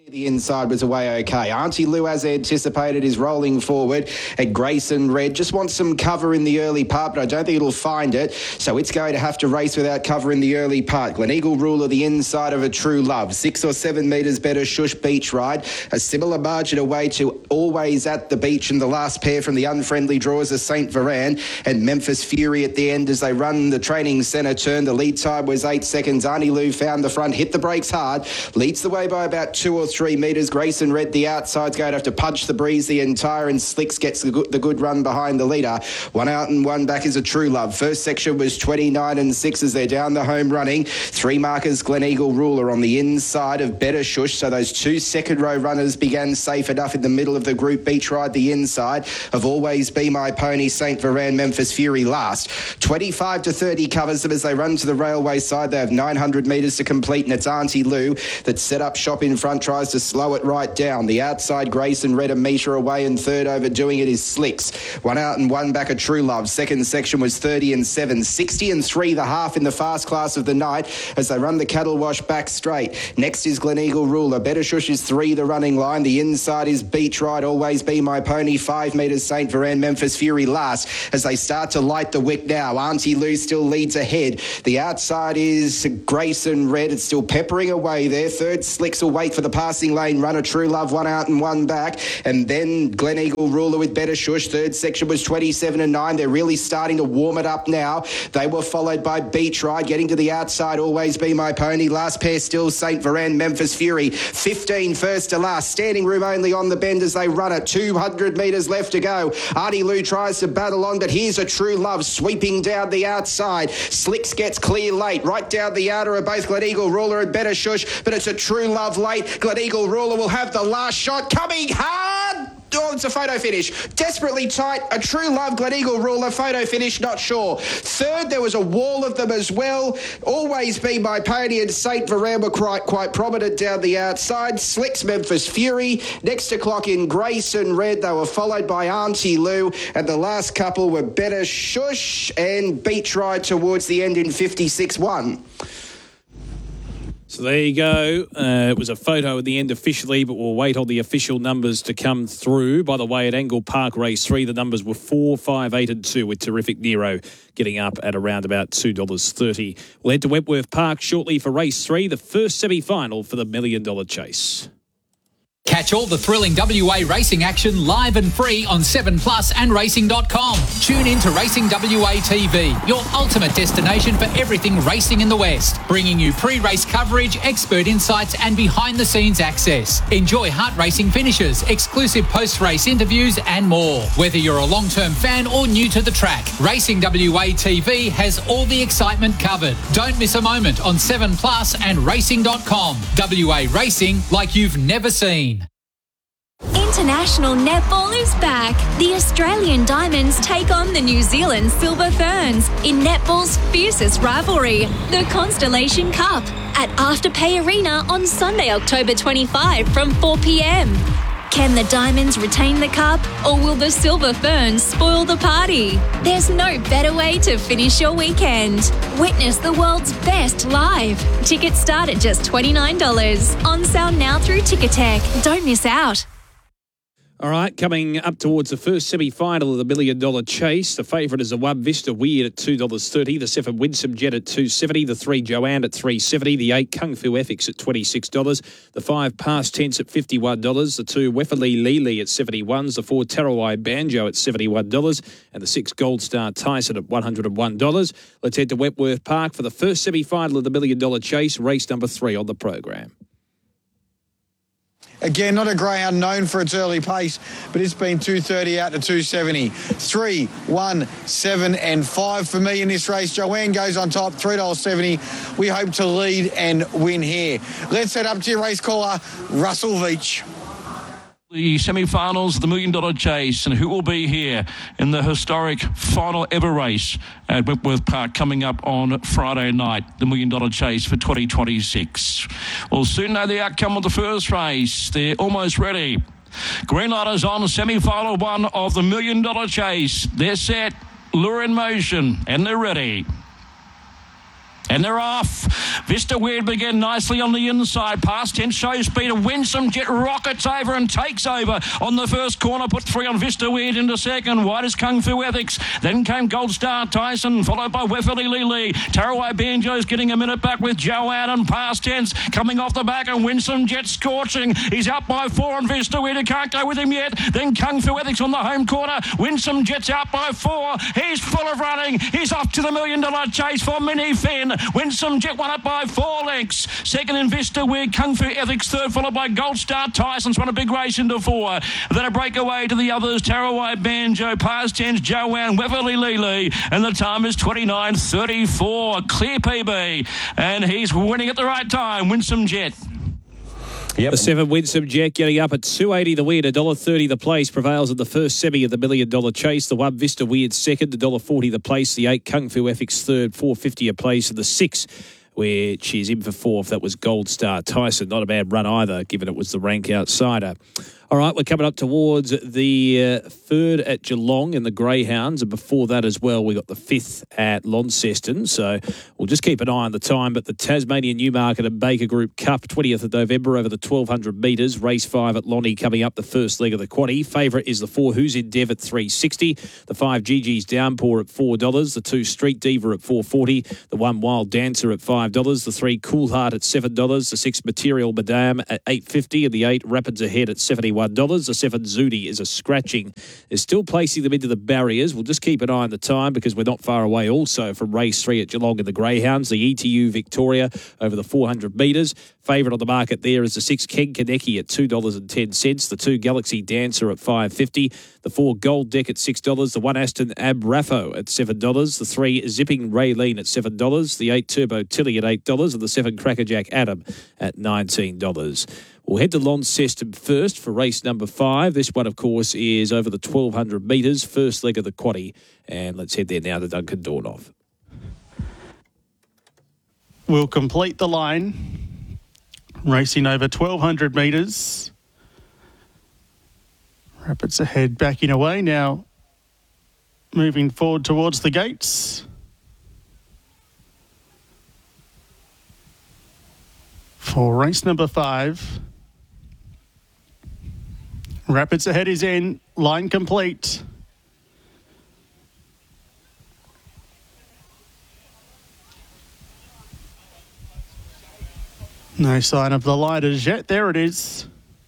The inside was away okay. Auntie Lou, as anticipated, is rolling forward. And Grayson Red just wants some cover in the early part, but I don't think it'll find it. So it's going to have to race without cover in the early part. Gleneagle Ruler, the inside of A True Love. 6 or 7 metres better. Shush Beach Ride. A similar margin away to Always at the Beach, and the last pair from the unfriendly draws are St. Veran and Memphis Fury at the end as they run the training centre turn. The lead time was 8 seconds. Auntie Lou found the front, hit the brakes hard, leads the way by about 2 or 3 metres. Grayson Red, the outside's going to have to punch the breeze the entire, and Slicks gets the good run behind the leader. 1 out and 1 back is A True Love. First section was 29 and 6 as they're down the home running. 3 markers Gleneagle Ruler on the inside of Better Shush. So those 2 second row runners began safe enough in the middle of the group. Beach Ride the inside of Always Be My Pony, St. Veran, Memphis Fury last. 25 to 30 covers them as they run to the railway side. They have 900 metres to complete, and it's Auntie Lou that set up shop in front, tries to slow it right down. The outside, Grayson Red, a metre away, and third overdoing it is Slicks. 1 out and 1 back, A True Love. Second section was 30 and 7. 60 and 3 the half in the fast class of the night as they run the cattle wash back straight. Next is Gleneagle Ruler. Better Shush is 3 the running line. The inside is Beach Ride, Always Be My Pony. 5 metres St. Veran, Memphis Fury last as they start to light the wick now. Auntie Lou still leads ahead. The outside is Grayson Red. It's still peppering away there. Third, Slicks will wait for the passing lane run. A True Love, 1 out and 1 back. And then Gleneagle Ruler with Better Shush. Third section was 27 and 9. They're really starting to warm it up now. They were followed by Beach Ride, getting to the outside. Always Be My Pony. Last pair still St. Veran, Memphis Fury. 15 first to last. Standing room only on the bend as they run it. 200 metres left to go. Auntie Lou tries to battle on, but here's A True Love sweeping down the outside. Slicks gets clear late. Right down the outer are both Gleneagle Ruler and Better Shush, but it's A True Love late. Gleneagle Ruler will have the last shot. Coming hard. Oh, it's a photo finish. Desperately tight. A True Love, Gleneagle Ruler, photo finish, not sure. Third, there was a wall of them as well. Always Be My Pony and St. Veran were quite prominent down the outside. Slicks, Memphis Fury. Next to clock in Grayson Red. They were followed by Auntie Lou. And the last couple were Better Shush and Beach Ride towards the end in 56-1. So there you go. It was a photo at the end officially, but we'll wait on the official numbers to come through. By the way, at Angle Park Race 3, the numbers were 4, 5, 8 and 2, with Terrific Nero getting up at around about $2.30. We'll head to Wentworth Park shortly for Race 3, the first semi-final for the $1 Million Chase. Catch all the thrilling WA racing action live and free on 7plus and racing.com. Tune in to Racing WA TV, your ultimate destination for everything racing in the West, bringing you pre-race coverage, expert insights and behind-the-scenes access. Enjoy heart racing finishes, exclusive post-race interviews and more. Whether you're a long-term fan or new to the track, Racing WA TV has all the excitement covered. Don't miss a moment on 7plus and racing.com. WA racing like you've never seen. International netball is back. The Australian Diamonds take on the New Zealand Silver Ferns in netball's fiercest rivalry, the Constellation Cup, at Afterpay Arena on Sunday, October 25 from 4 p.m. Can the Diamonds retain the cup, or will the Silver Ferns spoil the party? There's no better way to finish your weekend. Witness the world's best live. Tickets start at just $29. On sale now through Ticketek. Don't miss out. All right, coming up towards the first semi-final of the $1 Million Chase. The favourite is the 1 Vista Weird at $2.30, the 7 Winsome Jet at $2.70, the 3 Joanne at $3.70, the 8 Kung Fu Ethics at $26, the 5 Past Tense at $51, the 2 Wefferly Lili at $71, the 4 Tarawai Banjo at $71, and the 6 Gold Star Tyson at $101. Let's head to Wentworth Park for the first semi-final of the $1 Million Chase, race number 3 on the program. Again, not a greyhound known for its early pace, but it's been 2.30 out to 2.70. 3, 1, 7 and 5 for me in this race. Joanne goes on top, $3.70. We hope to lead and win here. Let's head up to your race caller, Russell Veach. The semi-finals of the $1 Million Chase, and who will be here in the historic final ever race at Wentworth Park coming up on Friday night, the $1 Million Chase for 2026. We'll soon know the outcome of the first race. They're almost ready. Green light is on, semi-final 1 of the $1 Million Chase. They're set, lure in motion, and they're ready. And they're off. Vista Weird begin nicely on the inside. Past 10 show speed. A Winsome Jet rockets over and takes over on the first corner. Put 3 on Vista Weird into second. Wide is Kung Fu Ethics. Then came Gold Star Tyson, followed by Wefferly Lily. Tarawai Banjo's getting a minute back with Joanne and past 10s coming off the back. And Winsome Jet scorching. He's up by 4 on Vista Weird. Can't go with him yet. Then Kung Fu Ethics on the home corner. Winsome Jet's out by 4. He's full of running. He's off to the $1 million chase for Mini Finn. Winsome Jet won it by 4 lengths. Second in Vista Weird, Kung Fu Ethics third, followed by Gold Star Tyson's won a big race into 4. Then a breakaway to the others, Tarawai Banjo, past 10's Joanne, Weverly Lily, and the time is 29.34. Clear PB, and he's winning at the right time, Winsome Jet. Yep. The 7 Winsome Jet getting up at $2.80 the win, $1.30 the place, prevails in the first semi of the $1 million chase. The 1 Vista Weird second, $1.40 the place. The 8 Kung Fu Ethics third, $4.50 a place. And the 6, which is in for fourth, that was Gold Star Tyson. Not a bad run either, given it was the rank outsider. All right, we're coming up towards the third at Geelong in the Greyhounds, and before that as well, we got the 5th at Launceston. So we'll just keep an eye on the time. But the Tasmanian Newmarket and Baker Group Cup, 20th of November over the 1,200 metres. Race 5 at Lonnie coming up, the first leg of the quaddie. Favourite is the 4 Who's in Dev at $3.60. The 5 GG's Downpour at $4. The 2 Street Diva at $4.40. The 1 Wild Dancer at $5. The 3 Cool Heart at $7. The 6 Material Madame at $8.50. And the 8 Rapids Ahead at $71. The 7 Zudi is a scratching. Is still placing them into the barriers. We'll just keep an eye on the time because we're not far away also from race 3 at Geelong in the Greyhounds. The ETU Victoria over the 400 metres. Favourite on the market there is the 6 Ken Kaneki at $2.10. The 2 Galaxy Dancer at $5.50. The 4 Gold Deck at $6. The 1 Aston Ab Raffo at $7. The 3 Zipping Raylene at $7. The 8 Turbo Tilly at $8. And the 7 Crackerjack Adam at $19. We'll head to Launceston first for race number 5. This one, of course, is over the 1,200 metres, first leg of the quaddie. And let's head there now to Duncan Dornoff. We'll complete the line. Racing over 1,200 metres. Rapids Ahead backing away now. Moving forward towards the gates. For race number 5. Rapids Ahead is in. Line complete. No sign of the light as yet. There it is.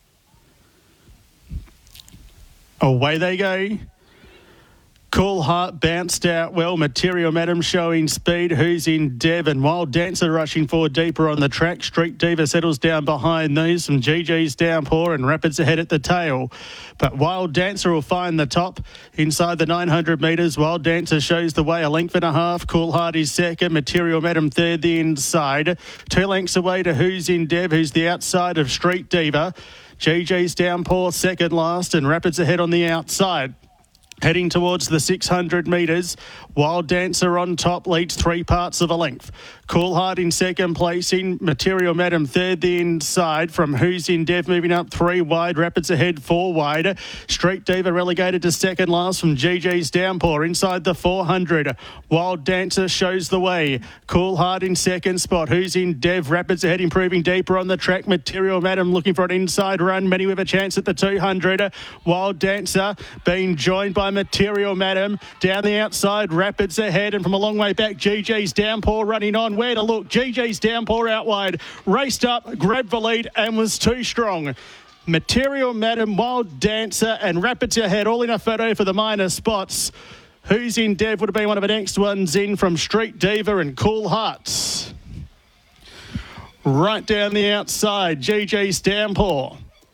Away they go. Cool Heart bounced out well. Material Madam showing speed. Who's in Dev and Wild Dancer rushing forward deeper on the track. Street Diva settles down behind these. Some GG's Downpour and Rapids Ahead at the tail. But Wild Dancer will find the top inside the 900 metres. Wild Dancer shows the way, 1.5 lengths. Cool Heart is second. Material Madam third the inside. 2 lengths away to Who's in Dev, who's the outside of Street Diva. GG's Downpour second last and Rapids Ahead on the outside. Heading towards the 600 metres. Wild Dancer on top, leads 3 parts of a length. Cool Heart in second placing. Material Madam third the inside. From Who's in Dev moving up 3 wide. Rapids Ahead 4 wide. Street Diva relegated to second last from GG's Downpour inside the 400. Wild Dancer shows the way. Cool Heart in second spot. Who's in Dev? Rapids Ahead improving deeper on the track. Material Madam looking for an inside run. Many with a chance at the 200. Wild Dancer being joined by Material Madam down the outside. Rapids Ahead, and from a long way back, GG's Downpour running on. Where to look? GG's Downpour out wide, raced up, grabbed the lead and was too strong. Material Madam, Wild Dancer and Rapids Ahead all in a photo for the minor spots. Who's in Dev would have been one of the next ones in from Street Diva and Cool Hearts. Right down the outside, GG's Downpour.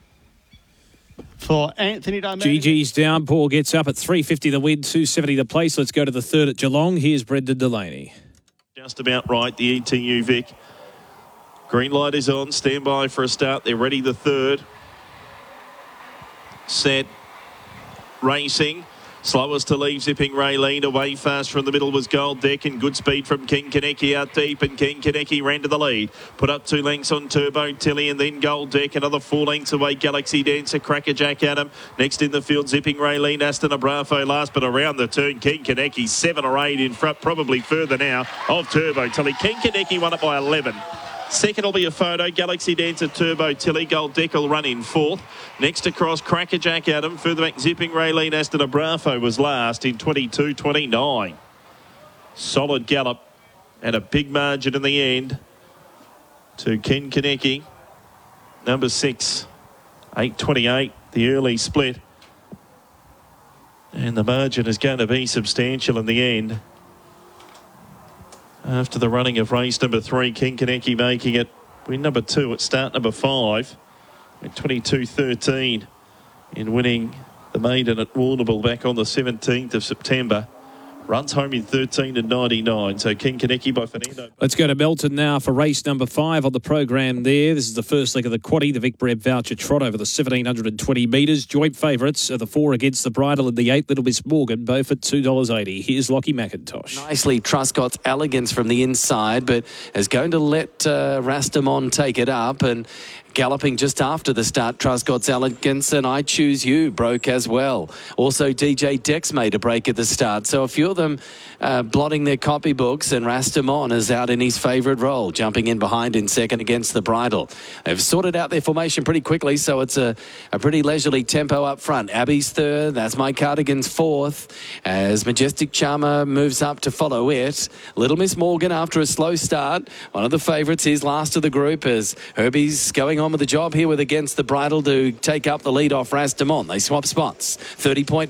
For Anthony Darmani. GG's Downpour gets up at $3.50 the win, $2.70 the place. Let's go to the third at Geelong. Here's Brendan Delaney. Just about right, the ETU Vic. Green light is on. Stand by for a start. They're ready, the third. Set. Racing. Slowest to leave, Zipping Raylene. Away fast from the middle was Gold Deck, and good speed from King Kaneki out deep, and King Kaneki ran to the lead. Put up 2 lengths on Turbo Tilly, and then Gold Deck. Another 4 lengths away, Galaxy Dancer, Crackerjack Adam. Next in the field, Zipping Raylene, Aston Abrafo last, but around the turn, King Kaneki 7 or 8 in front, probably further now, of Turbo Tilly. King Kaneki won it by 11. Second will be a photo. Galaxy Dancer, Turbo Tilly. Gold Deck will run in 4th. Next across, Crackerjack Adam. Further back, Zipping Raylene, Aston Abrafo was last in 22.29. Solid gallop and a big margin in the end to King Kaneki. Number 6, 8.28, the early split. And the margin is going to be substantial in the end. After the running of race number 3, King Kaneki making it win number 2 at start number 5 at 22.13 in winning the maiden at Warrnambool back on the 17th of September. Runs home in 13.99. So King Kaneki by Fernando. Let's go to Melton now for race number 5 on the program there. This is the first leg of the quaddie, the Vic Breb Voucher Trot over the 1,720 metres. Joint favourites are the 4 Against the Bridle and the 8 Little Miss Morgan, both at $2.80. Here's Lockie McIntosh. Nicely, Truscott's Elegance from the inside, but is going to let Rastamon take it up, and galloping just after the start, Truscott's Elegance and I Choose You broke as well. Also, DJ Dex made a break at the start. So a few of them blotting their copybooks, and Rastamon is out in his favourite role, jumping in behind in second Against the Bridle. They've sorted out their formation pretty quickly, so it's a pretty leisurely tempo up front. Abby's third, that's My Cardigan's fourth, as Majestic Charmer moves up to follow it. Little Miss Morgan, after a slow start, one of the favourites, is last of the group, as Herbie's going on with the job here with Against the Bridle to take up the lead off Rastamon. They swap spots. 30-point